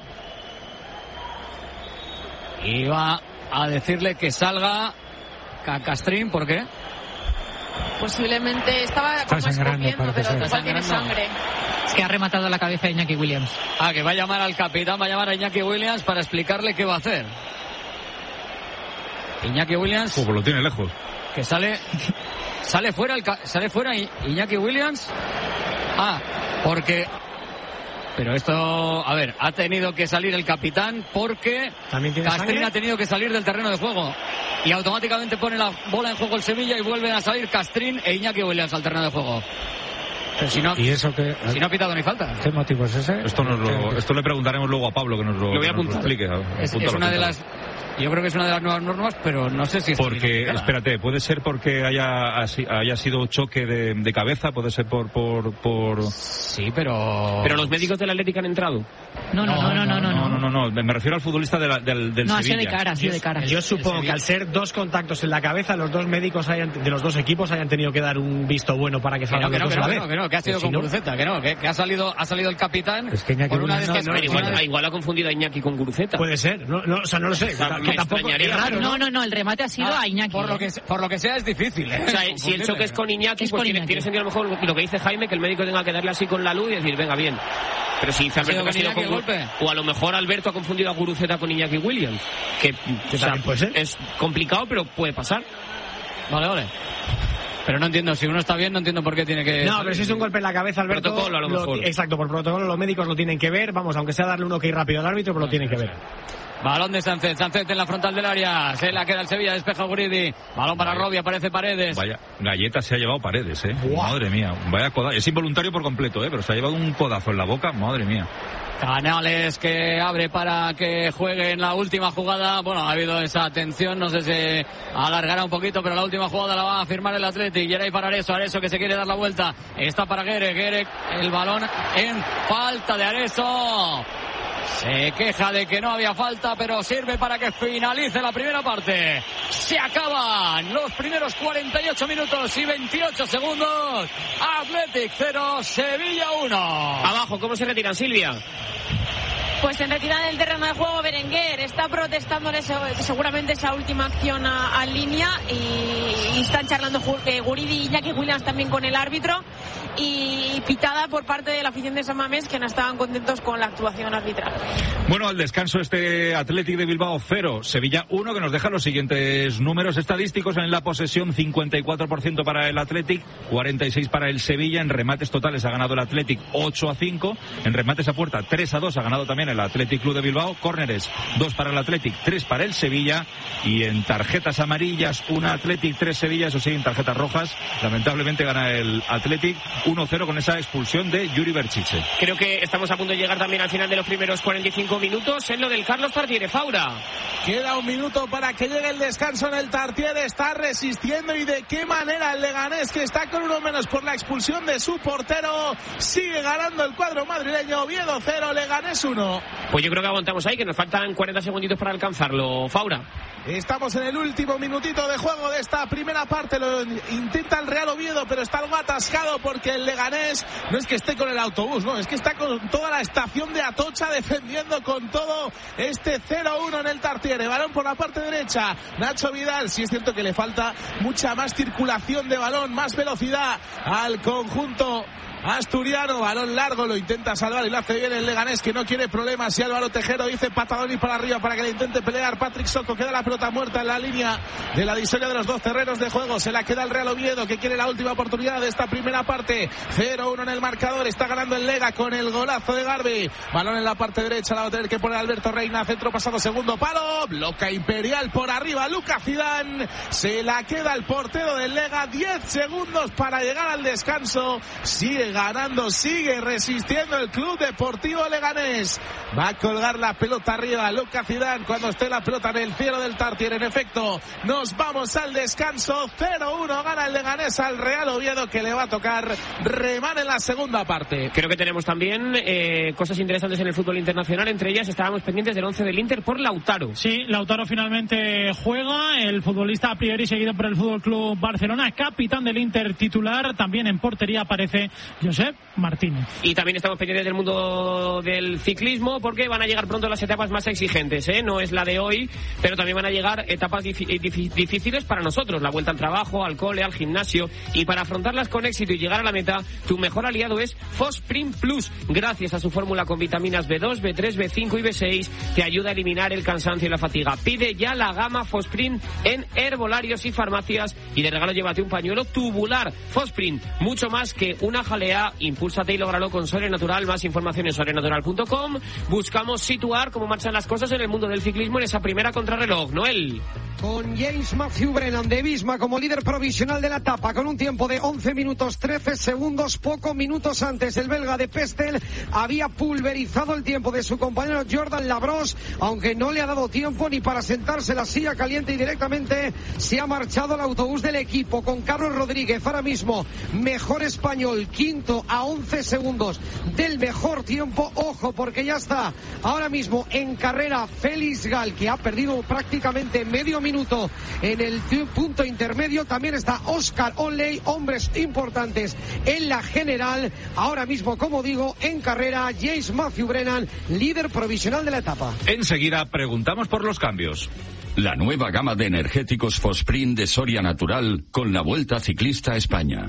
y va a decirle que salga Castrín. ¿Por qué? Posiblemente estaba escupiendo, pero igual tiene sangre. Es que ha rematado la cabeza de Iñaki Williams. Que va a llamar al capitán, va a llamar a Iñaki Williams para explicarle qué va a hacer. Iñaki Williams... Pues lo tiene lejos. Que sale fuera Iñaki Williams. Porque... Pero esto, a ver, ha tenido que salir el capitán porque Castrín ha tenido que salir del terreno de juego. Y automáticamente pone la bola en juego el Sevilla y vuelven a salir Castrín e Iñaki Williams al terreno de juego. Pero si no, ¿y eso qué? Si no ha pitado ni falta. ¿Qué motivo es ese? Esto le preguntaremos luego a Pablo que nos lo explique. Es una de las... Yo creo que es una de las nuevas normas, pero no sé si es... Porque, espérate, puede ser porque haya sido choque de cabeza, puede ser por... Sí, pero... Pero los médicos del Atlético han entrado. No, me refiero al futbolista del Sevilla. No, ha sido de cara. Yo supongo que al ser 2 contactos en la cabeza, los 2 médicos de los 2 equipos hayan tenido que dar un visto bueno para que salgan los dos a la vez. Que ha sido con Guruceta, que ha salido el capitán. Es que por una vez igual ha confundido a Iñaki con Guruceta. Puede ser, no lo sé. Me extrañaría. No, el remate ha sido a Iñaki. Por lo que sea es difícil. O sea, si el choque es con Iñaki, pues tiene sentido a lo mejor lo que dice Jaime, que el médico tenga que darle así con la luz y decir, venga, bien. Pero si dice Alberto que ha sido con golpe. O a lo mejor Alberto ha confundido a Guruceta con Iñaki Williams. Que también puede ser. Es complicado, pero puede pasar. Vale. Pero no entiendo, si uno está bien, no entiendo por qué tiene que... No, pero si es un golpe en la cabeza, Alberto... Protocolo, a lo mejor. Exacto, por protocolo los médicos lo tienen que ver, vamos, aunque sea darle un ok rápido al árbitro, pero lo tienen que ver. Balón de Sánchez en la frontal del área, se la queda el Sevilla, despeja Guridi, balón para Robbie, aparece Paredes. Vaya galleta se ha llevado Paredes, Madre mía, vaya codazo, es involuntario por completo, pero se ha llevado un codazo en la boca, madre mía. Canales que abre para que juegue en la última jugada. Bueno, ha habido esa tensión, no sé si alargará un poquito, pero la última jugada la va a firmar el Athletic. Geray para Areso que se quiere dar la vuelta, está para Guerec, el balón en falta de Areso. Se queja de que no había falta, pero sirve para que finalice la primera parte. Se acaban los primeros 48 minutos y 28 segundos. Athletic 0, Sevilla 1. Abajo, ¿cómo se retiran, Silvia? Pues en retirada del terreno de juego, Berenguer está protestándole seguramente esa última acción a línea, y están charlando Guridi y Iñaki Williams también con el árbitro, y pitada por parte de la afición de San Mamés, que no estaban contentos con la actuación arbitral. Bueno, al descanso este Athletic de Bilbao 0, Sevilla 1, que nos deja los siguientes números estadísticos. En la posesión 54% para el Athletic, 46% para el Sevilla. En remates totales ha ganado el Athletic 8-5, en remates a puerta 3-2 ha ganado también el Athletic Club de Bilbao. Córneres 2 para el Athletic, 3 para el Sevilla, y en tarjetas amarillas 1 Athletic, 3 Sevilla. Eso sí, en tarjetas rojas lamentablemente gana el Athletic 1-0 con esa expulsión de Yuri Berchiche. Creo que estamos a punto de llegar también al final de los primeros 45 minutos en lo del Carlos Tartiere. Faura. Queda un minuto para que llegue el descanso en el Tartiere. Está resistiendo, y de qué manera el Leganés, que está con uno menos por la expulsión de su portero. Sigue ganando el cuadro madrileño. Oviedo 0, Leganés 1. Pues yo creo que aguantamos ahí, que nos faltan 40 segunditos para alcanzarlo. Faura. Estamos en el último minutito de juego de esta primera parte. Lo intenta el Real Oviedo, pero está algo atascado, porque el Leganés no es que esté con el autobús, no, es que está con toda la estación de Atocha defendiendo con todo este 0-1 en el Tartiere. Balón por la parte derecha, Nacho Vidal. Sí es cierto que le falta mucha más circulación de balón, más velocidad al conjunto asturiano. Balón largo, lo intenta salvar y lo hace bien el Leganés, que no quiere problemas. Y Álvaro Tejero dice patadón y para arriba para que le intente pelear Patrick Soco. Queda la pelota muerta en la línea de la divisoria de los dos terrenos de juego. Se la queda el Real Oviedo, que quiere la última oportunidad de esta primera parte. 0-1 en el marcador. Está ganando el Lega con el golazo de Garbi. Balón en la parte derecha, la va a tener que poner Alberto Reina. Centro pasado, segundo palo. Bloca Imperial por arriba. Lucas Zidane. Se la queda el portero del Lega. 10 segundos para llegar al descanso. Sigue ganando, sigue resistiendo el Club Deportivo Leganés. Va a colgar la pelota arriba Lucas Zidane cuando esté la pelota en el cielo del Tartiere. En efecto, nos vamos al descanso. 0-1 gana el Leganés al Real Oviedo, que le va a tocar remar en la segunda parte. Creo que tenemos también cosas interesantes en el fútbol internacional. Entre ellas estábamos pendientes del 11 del Inter por Lautaro. Sí, Lautaro finalmente juega. El futbolista a priori seguido por el Fútbol Club Barcelona, capitán del Inter titular. También en portería aparece Josep Martínez. Y también estamos pendientes del mundo del ciclismo, porque van a llegar pronto las etapas más exigentes, no es la de hoy, pero también van a llegar etapas difíciles para nosotros. La vuelta al trabajo, al cole, al gimnasio, y para afrontarlas con éxito y llegar a la meta, tu mejor aliado es Fosprint Plus. Gracias a su fórmula con vitaminas B2, B3, B5 y B6, te ayuda a eliminar el cansancio y la fatiga. Pide ya la gama Fosprint en herbolarios y farmacias, y de regalo llévate un pañuelo tubular. Fosprint, mucho más que una jalea. Impúlsate y lógralo con Soria Natural. Más información en sorenatural.com. Buscamos situar cómo marchan las cosas en el mundo del ciclismo en esa primera contrarreloj. Noel. Con James Matthew Brennan de Visma como líder provisional de la etapa, con un tiempo de 11 minutos 13 segundos, pocos minutos antes el belga de Pestel había pulverizado el tiempo de su compañero Jordan Labros, aunque no le ha dado tiempo ni para sentarse en la silla caliente, y directamente se ha marchado el autobús del equipo con Carlos Rodríguez, ahora mismo mejor español, quinto a 11 segundos del mejor tiempo. Ojo, porque ya está ahora mismo en carrera Félix Gal, que ha perdido prácticamente medio minuto en el punto intermedio. También está Oscar Onley, hombres importantes en la general. Ahora mismo, como digo, en carrera James Matthew Brennan, líder provisional de la etapa. Enseguida preguntamos por los cambios. La nueva gama de energéticos Fosprint de Soria Natural con la Vuelta Ciclista a España.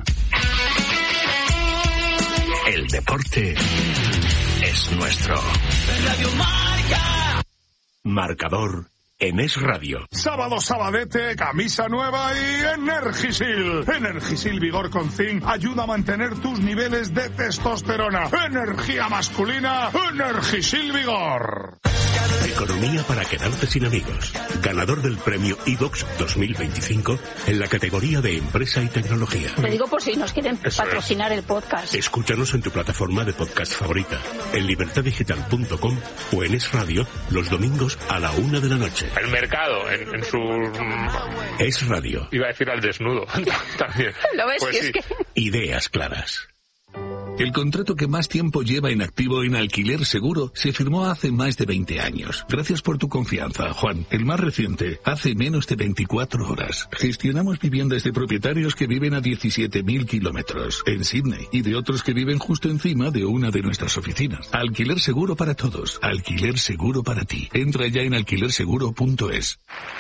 El deporte es nuestro. Radio Marca. Marcador en Es Radio. Sábado sabadete, camisa nueva y Energisil. Energisil Vigor con Zinc ayuda a mantener tus niveles de testosterona. Energía masculina, Energisil Vigor. Economía para quedarte sin amigos. Ganador del premio iVox 2025 en la categoría de empresa y tecnología. Lo digo por si nos quieren patrocinar el podcast. Escúchanos en tu plataforma de podcast favorita, en libertadigital.com o en Es Radio los domingos a la 1 de la noche. El mercado en su... Es Radio. Iba a decir al desnudo también. ¿Lo ves? Pues sí. sí. Ideas claras. El contrato que más tiempo lleva en activo en Alquiler Seguro se firmó hace más de 20 años. Gracias por tu confianza, Juan. El más reciente, hace menos de 24 horas. Gestionamos viviendas de propietarios que viven a 17.000 kilómetros en Sydney y de otros que viven justo encima de una de nuestras oficinas. Alquiler Seguro para todos. Alquiler Seguro para ti. Entra ya en alquilerseguro.es.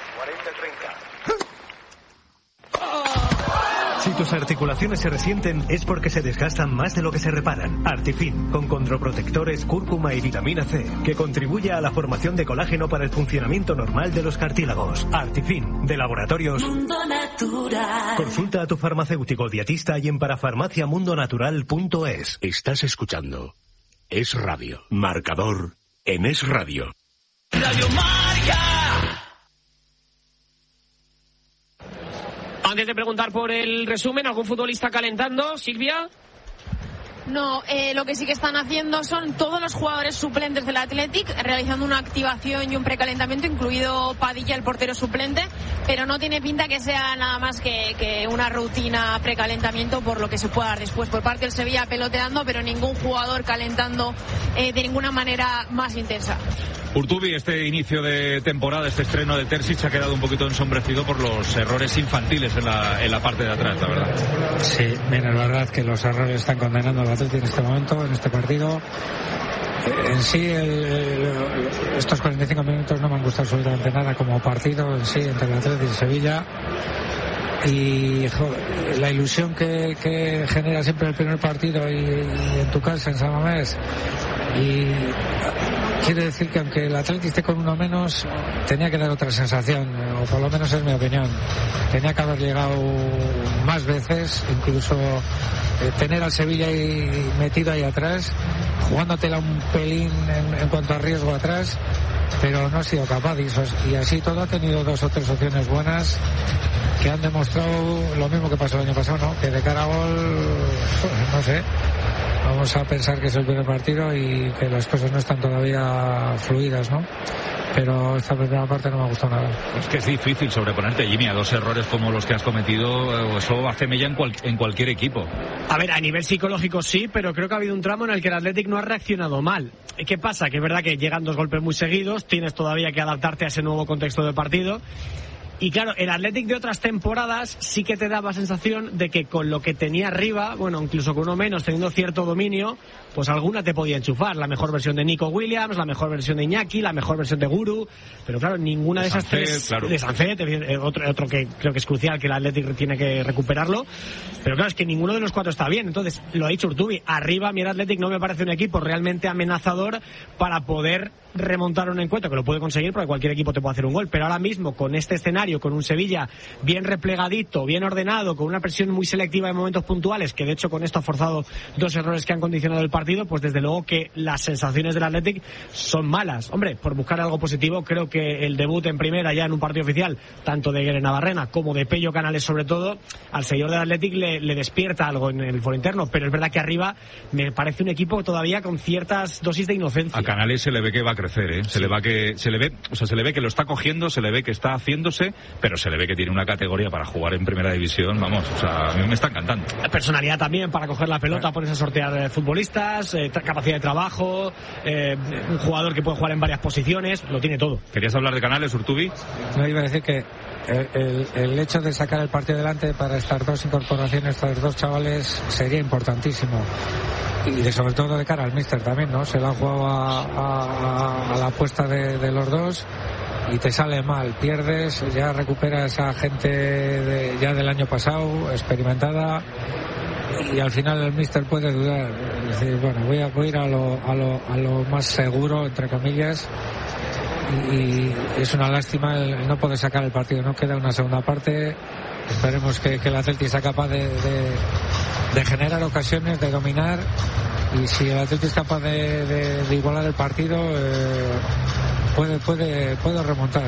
Si tus articulaciones se resienten es porque se desgastan más de lo que se reparan. Artifin, con condroprotectores, cúrcuma y vitamina C, que contribuye a la formación de colágeno para el funcionamiento normal de los cartílagos. Artifin, de Laboratorios Mundo Natural. Consulta a tu farmacéutico dietista y en parafarmaciamundonatural.es. Estás escuchando Es Radio. Marcador en Es Radio. Radio Marca. Antes de preguntar por el resumen, ¿algún futbolista calentando, Silvia? No, lo que sí que están haciendo son todos los jugadores suplentes del Athletic realizando una activación y un precalentamiento, incluido Padilla, el portero suplente, pero no tiene pinta que sea nada más que una rutina precalentamiento, por lo que se pueda dar después por parte del Sevilla peloteando, pero ningún jugador calentando de ninguna manera más intensa. Urtubi, este inicio de temporada, este estreno de Terzic ha quedado un poquito ensombrecido por los errores infantiles en la parte de atrás, la verdad. Sí, mira, la verdad que los errores están condenando al Atleti en este momento, en este partido. En sí, estos 45 minutos no me han gustado absolutamente nada como partido en sí entre el Atleti y el Sevilla. Y joder, la ilusión que genera siempre el primer partido y en tu casa, en San Mamés, y quiere decir que aunque el Atlético esté con uno menos, tenía que dar otra sensación, o por lo menos es mi opinión. Tenía que haber llegado más veces, incluso tener al Sevilla ahí metido ahí atrás, jugándotela un pelín en cuanto a riesgo atrás, pero no ha sido capaz, y así todo ha tenido 2 o 3 opciones buenas que han demostrado lo mismo que pasó el año pasado, ¿no? Que de cara a gol, no sé, vamos a pensar que es el primer partido y que las cosas no están todavía fluidas, ¿no? Pero esta primera parte no me ha gustado nada. Es que es difícil sobreponerte, Jimmy, a 2 errores como los que has cometido. Eso hace mella en cualquier equipo. A ver, a nivel psicológico sí, pero creo que ha habido un tramo en el que el Athletic no ha reaccionado mal. ¿Qué pasa? Que es verdad que llegan 2 golpes muy seguidos, tienes todavía que adaptarte a ese nuevo contexto de partido. Y claro, el Athletic de otras temporadas sí que te daba sensación de que con lo que tenía arriba, bueno, incluso con uno menos, teniendo cierto dominio, pues alguna te podía enchufar. La mejor versión de Nico Williams, la mejor versión de Iñaki, la mejor versión de Guru. Pero claro, ninguna de esas tres... Claro. De Sancet, otro que creo que es crucial, que el Athletic tiene que recuperarlo. Pero claro, es que ninguno de los 4 está bien. Entonces, lo ha dicho Urtubi, arriba mi Athletic no me parece un equipo realmente amenazador para poder remontar un encuentro, que lo puede conseguir porque cualquier equipo te puede hacer un gol, pero ahora mismo con este escenario, con un Sevilla bien replegadito, bien ordenado, con una presión muy selectiva en momentos puntuales, que de hecho con esto ha forzado 2 errores que han condicionado el partido, pues desde luego que las sensaciones del Athletic son malas. Hombre, por buscar algo positivo, creo que el debut en primera ya en un partido oficial, tanto de Guere Navarrena como de Pello Canales sobre todo, al seguidor del Athletic le despierta algo en el foro interno, pero es verdad que arriba me parece un equipo todavía con ciertas dosis de inocencia. A Canales se le ve que va a crecer, ¿eh? Se le ve que lo está cogiendo, se le ve que está haciéndose, pero se le ve que tiene una categoría para jugar en primera división, vamos, o sea, a mí me está encantando. Personalidad también para coger la pelota, ponerse a sortear futbolistas, capacidad de trabajo, un jugador que puede jugar en varias posiciones, lo tiene todo. ¿Querías hablar de Canales, Urtubi? No, iba a decir que el hecho de sacar el partido adelante para estas 2 incorporaciones, estos 2 chavales, sería importantísimo. Y sobre todo de cara al míster también, ¿no? Se la han jugado a la apuesta de los 2 y te sale mal, pierdes, ya recuperas a gente ya del año pasado, experimentada, y al final el míster puede dudar, es decir, bueno, voy a ir a lo más seguro, entre comillas, y es una lástima el no poder sacar el partido. No queda una segunda parte. Esperemos que el Atleti sea capaz de generar ocasiones, de dominar, y si el Atleti es capaz de igualar el partido, puede remontar.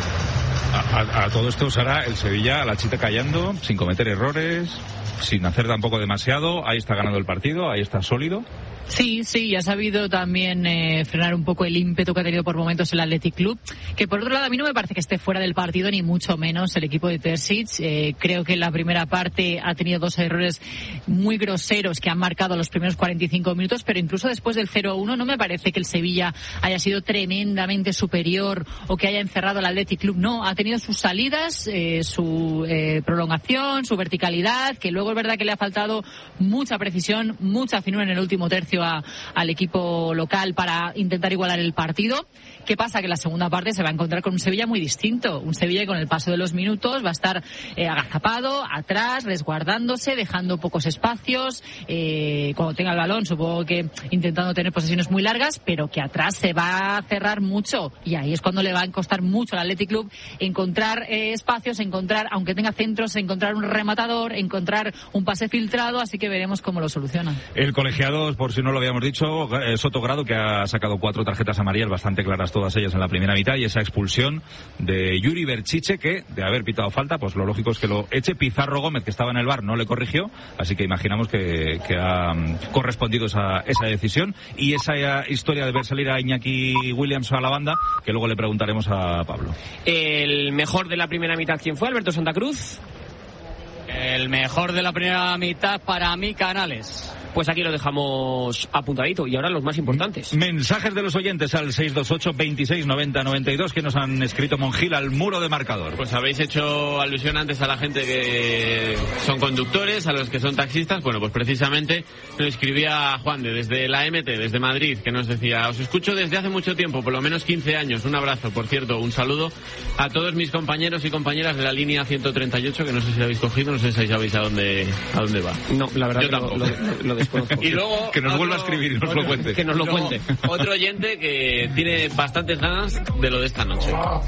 A todo esto, Sara, el Sevilla a la chita callando, sin cometer errores, sin hacer tampoco demasiado. Ahí está ganando el partido, ahí está sólido. Sí, y ha sabido también frenar un poco el ímpetu que ha tenido por momentos el Athletic Club, que por otro lado a mí no me parece que esté fuera del partido, ni mucho menos el equipo de Terzic. Creo que en la primera parte ha tenido 2 errores muy groseros que han marcado los primeros 45 minutos, pero incluso después del 0-1 no me parece que el Sevilla haya sido tremendamente superior o que haya encerrado al Athletic Club. No, ha tenido sus salidas, su prolongación, su verticalidad, que luego es verdad que le ha faltado mucha precisión, mucha finura en el último tercio al equipo local para intentar igualar el partido. ¿Qué pasa? Que la segunda parte se va a encontrar con un Sevilla muy distinto, un Sevilla que con el paso de los minutos va a estar agazapado, atrás, resguardándose, dejando pocos espacios, cuando tenga el balón supongo que intentando tener posesiones muy largas, pero que atrás se va a cerrar mucho, y ahí es cuando le va a costar mucho al Athletic Club encontrar espacios, aunque tenga centros, encontrar un rematador, encontrar un pase filtrado, así que veremos cómo lo soluciona. El colegiado, por si no lo habíamos dicho, Soto Grado, que ha sacado 4 tarjetas amarillas bastante claras, todas ellas en la primera mitad, y esa expulsión de Yuri Berchiche, que de haber pitado falta, pues lo lógico es que lo eche. Pizarro Gómez, que estaba en el VAR, no le corrigió, así que imaginamos que ha correspondido esa decisión, y esa historia de ver salir a Iñaki Williams a la banda, que luego le preguntaremos a Pablo. El mejor de la primera mitad, ¿quién fue? Alberto Santa Cruz. El mejor de la primera mitad para mí, Canales. Pues aquí lo dejamos apuntadito. Y ahora los más importantes. Mensajes de los oyentes al 628-2690-92 que nos han escrito Monjil al muro de marcador. Pues habéis hecho alusión antes a la gente que son conductores, a los que son taxistas. Bueno, pues precisamente nos escribía Juan desde la MT, desde Madrid, que nos decía: os escucho desde hace mucho tiempo, por lo menos 15 años. Un abrazo, por cierto, un saludo a todos mis compañeros y compañeras de la línea 138, que no sé si la habéis cogido, no sé si sabéis a dónde va. No, la verdad yo que tampoco. Lo desconozco. Y luego que nos vuelva a escribir y nos lo cuente. Que nos lo cuente. Otro oyente que tiene bastantes ganas de lo de esta noche.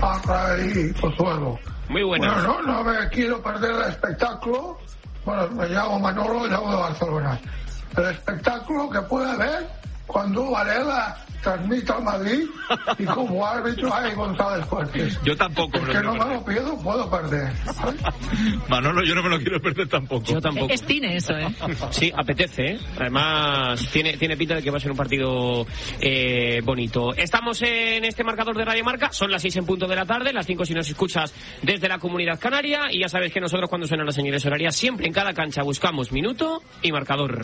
Muy bueno. Bueno, no me quiero perder el espectáculo. Bueno, me llamo Manolo y llamo de Barcelona. El espectáculo que puede haber cuando Varela transmite al Madrid y como árbitro hay González Fuertes. Yo tampoco. Es que no me lo pierdo, puedo perder. Manolo, yo no me lo quiero perder tampoco. Yo tampoco. Es cine eso, ¿eh? Sí, apetece, ¿eh? Además, tiene pinta de que va a ser un partido bonito. Estamos en este marcador de Radio Marca. Son las 6 en punto de la tarde, las 5 si nos escuchas desde la Comunidad Canaria. Y ya sabes que nosotros, cuando suenan las señales horarias, siempre en cada cancha buscamos minuto y marcador.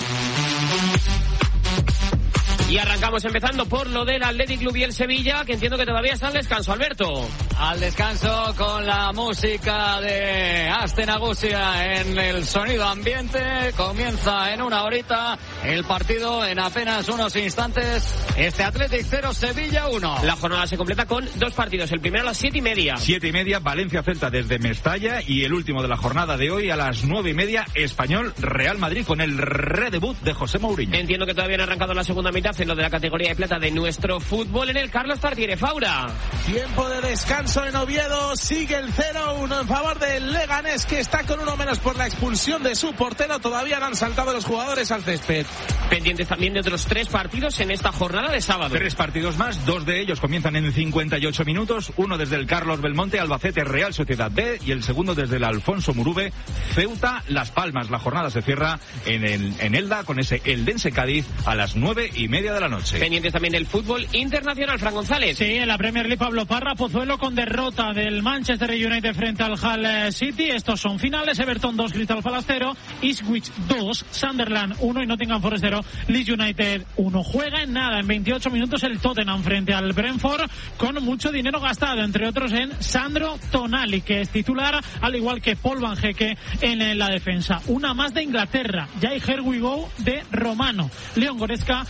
Y arrancamos empezando por lo del Athletic Club y el Sevilla, que entiendo que todavía está al descanso, Alberto. Al descanso con la música de Astenagusia en el sonido ambiente. Comienza en una horita el partido, en apenas unos instantes. Este Athletic 0, Sevilla 1. La jornada se completa con 2 partidos. El primero a las 7:30. 7:30, Valencia-Celta desde Mestalla, y el último de la jornada de hoy a las 9:30, Español-Real Madrid, con el redebut de José Mourinho. Entiendo que todavía no ha arrancado la segunda mitad en lo de la categoría de plata de nuestro fútbol en el Carlos Tartiere. Faura. Tiempo de descanso en Oviedo. Sigue el 0-1 en favor del Leganés, que está con uno menos por la expulsión de su portero. Todavía no han saltado los jugadores al césped. Pendientes también de otros 3 partidos en esta jornada de sábado. 3 partidos más, 2 de ellos comienzan en 58 minutos. Uno desde el Carlos Belmonte, Albacete, Real Sociedad B, y el segundo desde el Alfonso Murube, Ceuta, Las Palmas. La jornada se cierra en Elda con ese Eldense Cádiz a las 9:30 de la noche. Pendientes también del fútbol internacional, Fran González. Sí, en la Premier League, Pablo Parra, Pozuelo con derrota del Manchester United frente al Hull City. Estos son finales: Everton 2, Crystal Palace 0, Ipswich 2, Sunderland 1 y Nottingham Forest 0, Leeds United 1. Juega en nada, en 28 minutos, el Tottenham frente al Brentford, con mucho dinero gastado, entre otros en Sandro Tonali, que es titular, al igual que Paul Van Hecke en la defensa. Una más de Inglaterra, ya hay Here We Go de Romano. Leon Goretzka podría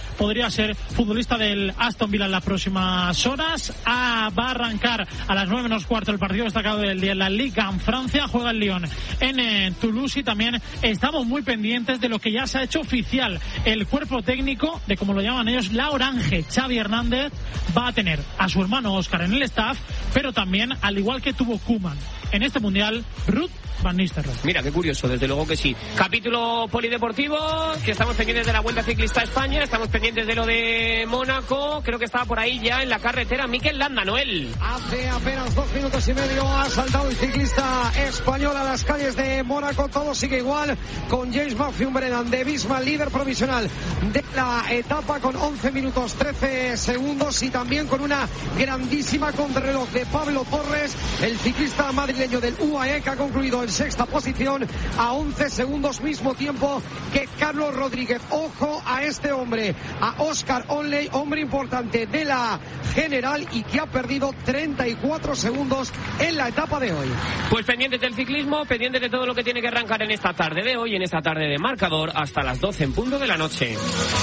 ser futbolista del Aston Villa en las próximas horas. Va a arrancar a las 9:15 el partido destacado del día en la Liga en Francia. Juega el Lyon en Toulouse y también estamos muy pendientes de lo que ya se ha hecho oficial. El cuerpo técnico de, como lo llaman ellos, la Orange. Xavi Hernández va a tener a su hermano Óscar en el staff, pero también, al igual que tuvo Koeman en este Mundial, Ruud van Nistelrooy. Mira, qué curioso, desde luego que sí. Capítulo polideportivo, que estamos pendientes de la Vuelta Ciclista a España, estamos pendientes de lo de Mónaco, creo que estaba por ahí ya en la carretera Mikel Landa, Noel. Hace apenas 2 minutos y medio ha saltado el ciclista español a las calles de Mónaco, todo sigue igual, con James Matthew Brennan de Visma, líder provisional de la etapa, con 11 minutos 13 segundos y también con una grandísima contrarreloj de Pablo Torres, el ciclista madrileño del UAE, que ha concluido en sexta posición a 11 segundos, mismo tiempo que Carlos Rodríguez. Ojo a este hombre, a Oscar Onley, hombre importante de la general y que ha perdido 34 segundos en la etapa de hoy. Pues pendientes del ciclismo, pendientes de todo lo que tiene que arrancar en esta tarde de hoy, en esta tarde de Marcador, hasta las 12 en punto de la noche.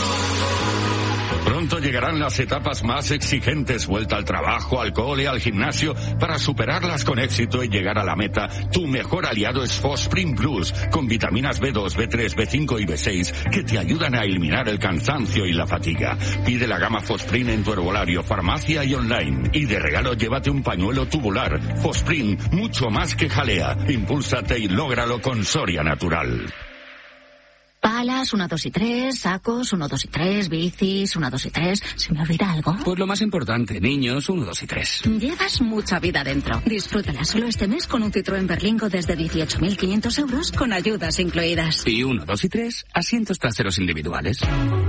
Pronto llegarán las etapas más exigentes, vuelta al trabajo, al cole, al gimnasio. Para superarlas con éxito y llegar a la meta, tu mejor aliado es Fosprint Plus, con vitaminas B2, B3, B5 y B6 que te ayudan a eliminar el cansancio y la fatiga. Pide la gama Fosprint en tu herbolario, farmacia y online. Y de regalo llévate un pañuelo tubular. Fosprint, mucho más que jalea. Impúlsate y lógralo con Soria Natural. Palas, 1, 2 y 3, sacos, 1, 2 y 3, bicis, 1, 2 y 3. ¿Se me olvida algo? Pues lo más importante, niños, 1, 2 y 3. Llevas mucha vida dentro. Disfrútala solo este mes con un Citroën Berlingo desde 18.500 euros con ayudas incluidas. Y 1, 2 y 3, asientos traseros individuales.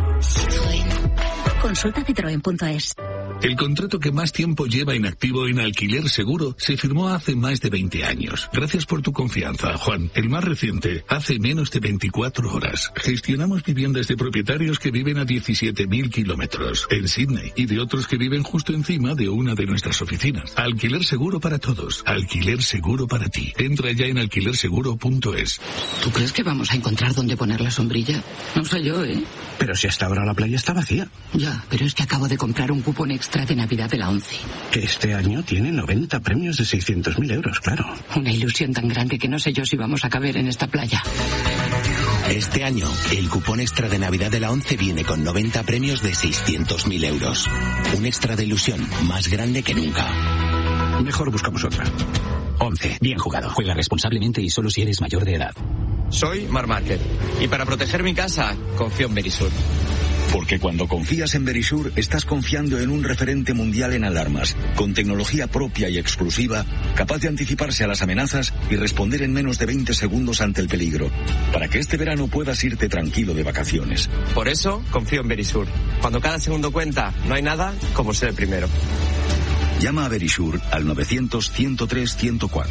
Citroën. Consulta citroen.es. El contrato que más tiempo lleva inactivo en Alquiler Seguro se firmó hace más de 20 años. Gracias por tu confianza, Juan. El más reciente, hace menos de 24 horas. Gestionamos viviendas de propietarios que viven a 17.000 kilómetros en Sydney y de otros que viven justo encima de una de nuestras oficinas. Alquiler Seguro para todos. Alquiler Seguro para ti. Entra ya en alquilerseguro.es. ¿Tú crees que vamos a encontrar dónde poner la sombrilla? No sé yo, ¿eh? Pero si hasta ahora la playa está vacía. Ya, pero es que acabo de comprar un cupón extra de Navidad de la 11. Que este año tiene 90 premios de 600.000 euros, claro. Una ilusión tan grande que no sé yo si vamos a caber en esta playa. Este año, el cupón extra de Navidad de la 11 viene con 90 premios de 600.000 euros. Un extra de ilusión más grande que nunca. Mejor buscamos otra. 11. Bien jugado. Juega responsablemente y solo si eres mayor de edad. Soy Marc Márquez y para proteger mi casa confío en Verisur. Porque cuando confías en Verisur, estás confiando en un referente mundial en alarmas, con tecnología propia y exclusiva, capaz de anticiparse a las amenazas y responder en menos de 20 segundos ante el peligro, para que este verano puedas irte tranquilo de vacaciones. Por eso confío en Verisur. Cuando cada segundo cuenta, no hay nada como ser el primero. Llama a Verisur al 900-103-104.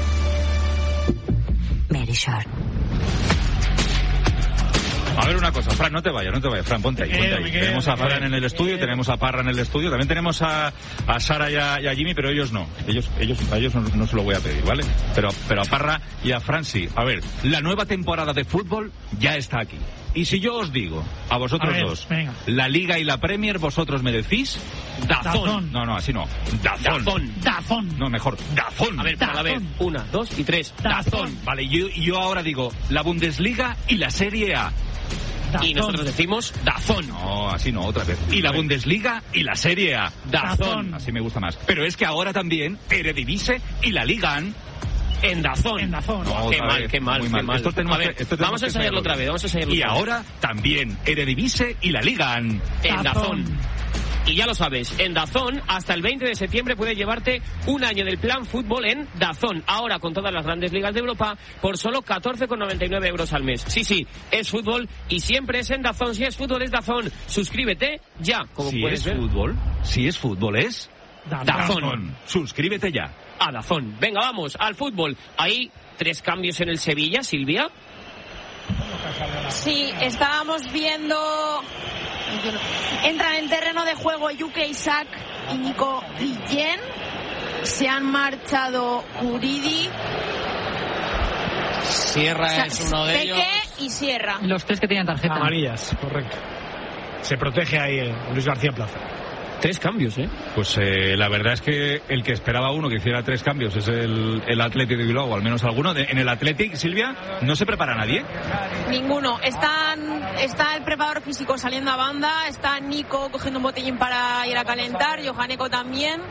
Verisur. A ver una cosa, Fran, no te vayas, Fran, ponte ahí. Tenemos a Fran en el estudio, tenemos a Parra en el estudio, también tenemos a Sara y a Jimmy, pero ellos no. A ellos no se lo voy a pedir, ¿vale? Pero a Parra y a Fran sí. A ver, la nueva temporada de fútbol ya está aquí. Y si yo os digo, a vosotros dos, venga, la Liga y la Premier, vosotros me decís DAZN. No, así no. DAZN. No, mejor, DAZN. A ver, para la vez. 1, 2 y 3. DAZN. Vale, yo ahora digo la Bundesliga y la Serie A. DAZN. Y nosotros decimos DAZN. No, así no, otra vez. Y la Bundesliga y la Serie A. DAZN. Así me gusta más. Pero es que ahora también Eredivisie y la Liga en DAZN. No, qué mal. Vamos a enseñarlo otra vez. Y ahora también Eredivisie y la Liga en DAZN. Y ya lo sabes, en DAZN hasta el 20 de septiembre puedes llevarte un año del plan fútbol en DAZN. Ahora con todas las grandes ligas de Europa por solo 14,99 euros al mes. Sí, es fútbol y siempre es en DAZN. Si es fútbol es DAZN. Suscríbete ya, como puedes ver. Si es fútbol es DAZN. Suscríbete ya. A DAZN. Venga, vamos al fútbol. Hay 3 cambios en el Sevilla, Silvia. Sí, estábamos viendo. Entran en terreno de juego Yuke Isaac y Nico Guillén. Se han marchado Uridi, Sierra es uno de ellos. Peque y Sierra. Los 3 que tenían tarjeta. Amarillas, correcto. se protege ahí Luis García Plaza. 3 cambios, ¿eh? Pues la verdad es que el que esperaba uno que hiciera 3 cambios es el Athletic de Bilbao, o al menos alguno. En el Athletic, Silvia, ¿no se prepara nadie? Ninguno. Está el preparador físico saliendo a banda, está Nico cogiendo un botellín para ir a calentar, Johaneko también,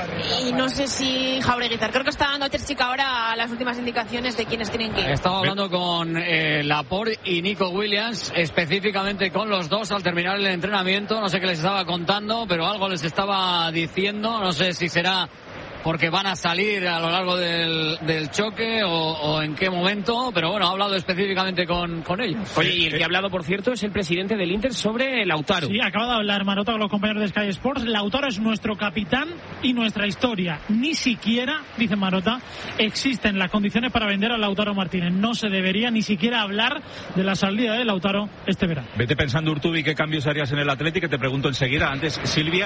y no sé si Jaureguizar. Creo que está dando Terzic ahora las últimas indicaciones de quiénes tienen que ir. Estaba hablando con Laporte y Nico Williams, específicamente con los dos al terminar el entrenamiento. No sé qué les estaba contando, pero algo les estaba diciendo, no sé si será porque van a salir a lo largo del choque o en qué momento, pero bueno, ha hablado específicamente con ellos. Oye, y el que ha hablado, por cierto, es el presidente del Inter sobre Lautaro. Sí, acaba de hablar Marota con los compañeros de Sky Sports. Lautaro es nuestro capitán y nuestra historia. Ni siquiera, dice Marota, existen las condiciones para vender a Lautaro Martínez. No se debería ni siquiera hablar de la salida de Lautaro este verano. Vete pensando, Urtubi, qué cambios harías en el Atlético, que te pregunto enseguida. Antes, Silvia,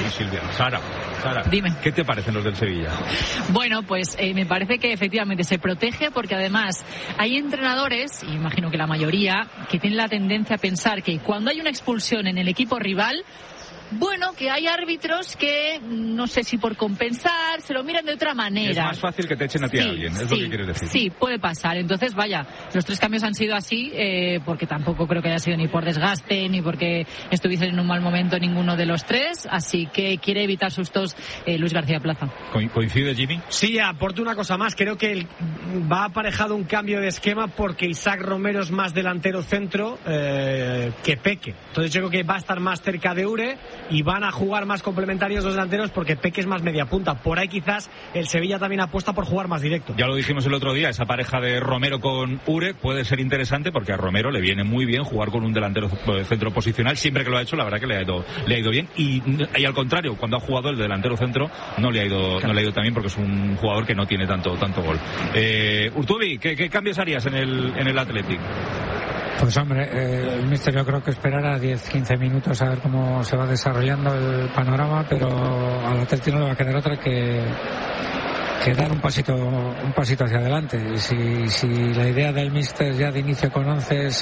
Sara, dime. ¿Qué te parecen los del Sevilla? Bueno, pues me parece que efectivamente se protege, porque además hay entrenadores, y imagino que la mayoría, que tienen la tendencia a pensar que cuando hay una expulsión en el equipo rival, bueno, que hay árbitros que, no sé si por compensar, se lo miran de otra manera. Es más fácil que te echen a ti a alguien, es lo que quieres decir. Sí, puede pasar. Entonces, vaya, los 3 cambios han sido así, porque tampoco creo que haya sido ni por desgaste, ni porque estuviesen en un mal momento ninguno de los 3, así que quiere evitar sustos Luis García Plaza. ¿Coincide, Jimmy? Sí, aporto una cosa más. Creo que va aparejado un cambio de esquema porque Isaac Romero es más delantero centro que Peque. Entonces yo creo que va a estar más cerca de Ure y van a jugar más complementarios los delanteros porque Peque es más media punta. Por ahí quizás el Sevilla también apuesta por jugar más directo. Ya lo dijimos el otro día, esa pareja de Romero con Ure puede ser interesante porque a Romero le viene muy bien jugar con un delantero centro posicional. Siempre que lo ha hecho, la verdad que le ha ido bien. Y al contrario, cuando ha jugado el delantero centro no le ha ido tan bien porque es un jugador que no tiene tanto gol. Urtubi, ¿qué cambios harías en el Athletic? Pues hombre, el míster yo creo que esperará 10-15 minutos a ver cómo se va desarrollando el panorama, pero al Atlético no le va a quedar otra que dar un pasito hacia adelante. Y si la idea del míster ya de inicio con 11 es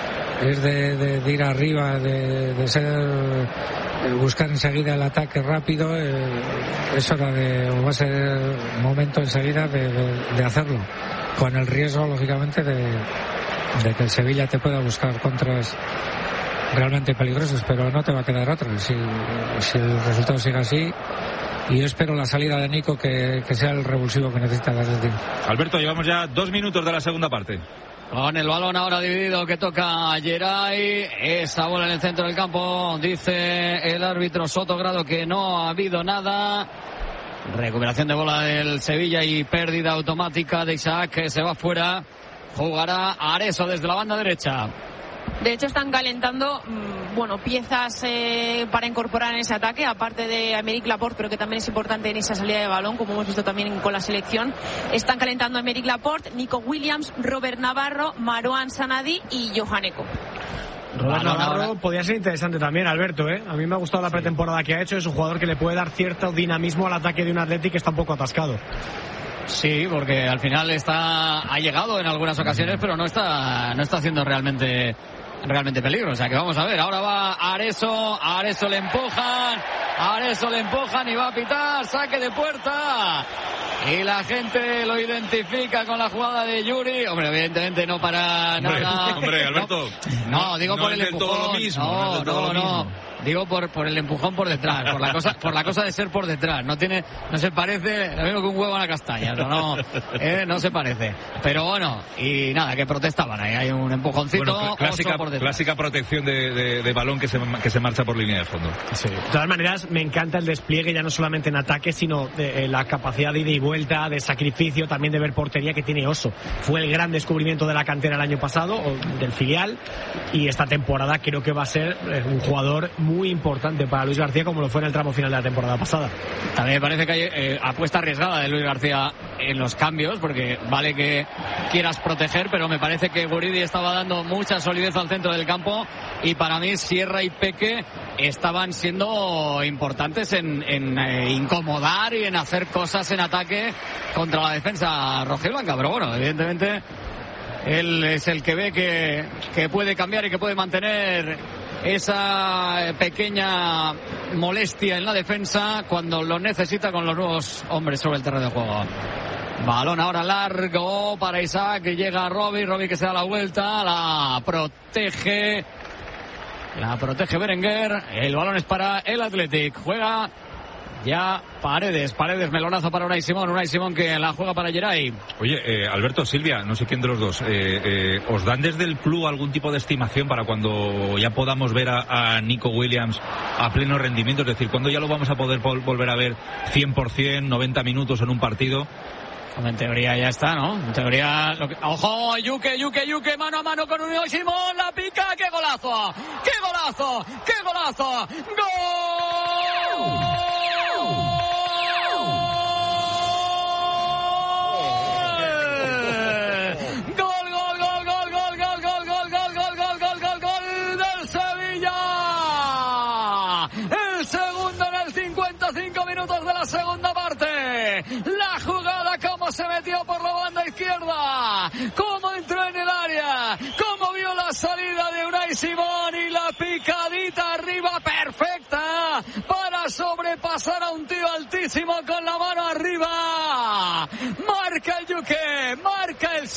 de ir arriba, de ser buscar enseguida el ataque rápido, es hora o va a ser momento enseguida de hacerlo, con el riesgo lógicamente de que el Sevilla te pueda buscar contras realmente peligrosos, pero no te va a quedar otra si el resultado sigue así. Y yo espero la salida de Nico que sea el revulsivo que necesita el Atlético. Alberto, llevamos ya 2 minutos de la segunda parte. Con el balón ahora dividido que toca Geray, esa bola en el centro del campo, dice el árbitro Sotogrado que no ha habido nada. Recuperación de bola del Sevilla y pérdida automática de Isaac, que se va fuera. Jugará Areso desde la banda derecha. De hecho, están calentando piezas para incorporar en ese ataque, aparte de Aymeric Laporte, pero que también es importante en esa salida de balón, como hemos visto también con la selección. Están calentando Aymeric Laporte, Nico Williams, Robert Navarro, Marouane Sanadi y Johaneko. Robert Navarro podría ser interesante también, Alberto, A mí me ha gustado la pretemporada que ha hecho. Es un jugador que le puede dar cierto dinamismo al ataque de un Athletic que está un poco atascado. Sí, porque al final ha llegado en algunas ocasiones, pero no está haciendo realmente peligro. O sea que vamos a ver, ahora va Areso le empujan y va a pitar, saque de puerta. Y la gente lo identifica con la jugada de Yuri. Hombre, evidentemente no para nada. Hombre, Alberto. No, digo por el empujón. No. Digo por el empujón por detrás, por la cosa de ser por detrás. No se parece, lo mismo que un huevo a la castaña, no se parece. Pero bueno, y nada, que protestaban ahí, hay un empujoncito. Clásica protección de balón que se marcha por línea de fondo. Sí. De todas maneras, me encanta el despliegue, ya no solamente en ataque, sino la capacidad de ida y vuelta, de sacrificio, también de ver portería que tiene Oso. Fue el gran descubrimiento de la cantera el año pasado, o del filial, y esta temporada creo que va a ser un jugador muy importante para Luis García, como lo fue en el tramo final de la temporada pasada. También me parece que hay apuesta arriesgada de Luis García en los cambios, porque vale que quieras proteger, pero me parece que Guridi estaba dando mucha solidez al centro del campo, y para mí Sierra y Peque estaban siendo importantes en incomodar y en hacer cosas en ataque contra la defensa rojiblanca. Pero bueno, evidentemente él es el que ve que puede cambiar y que puede mantener esa pequeña molestia en la defensa cuando lo necesita con los nuevos hombres sobre el terreno de juego. Balón ahora largo para Isaac, que llega Robbie que se da la vuelta, la protege Berenguer. El balón es para el Athletic. Juega ya Paredes, melonazo para Unai Simón que la juega para Geray. Oye, Alberto, Silvia, no sé quién de los dos, ¿os dan desde el club algún tipo de estimación para cuando ya podamos ver a Nico Williams a pleno rendimiento? Es decir, ¿cuándo ya lo vamos a poder volver a ver 100%, 90 minutos en un partido? En teoría ya está, ¿no? En teoría... ¡Ojo! Yuke, mano a mano con Unai Simón, la pica, ¡qué golazo! ¡Gol! Del Sevilla. El segundo en el 55 minutos de la segunda parte. La jugada, cómo se metió por la banda izquierda, cómo entró en el área, cómo vio la salida de Unai Simón y la picadita arriba perfecta para sobrepasar a un tío altísimo con la mano arriba. Marca el Yuke, marca el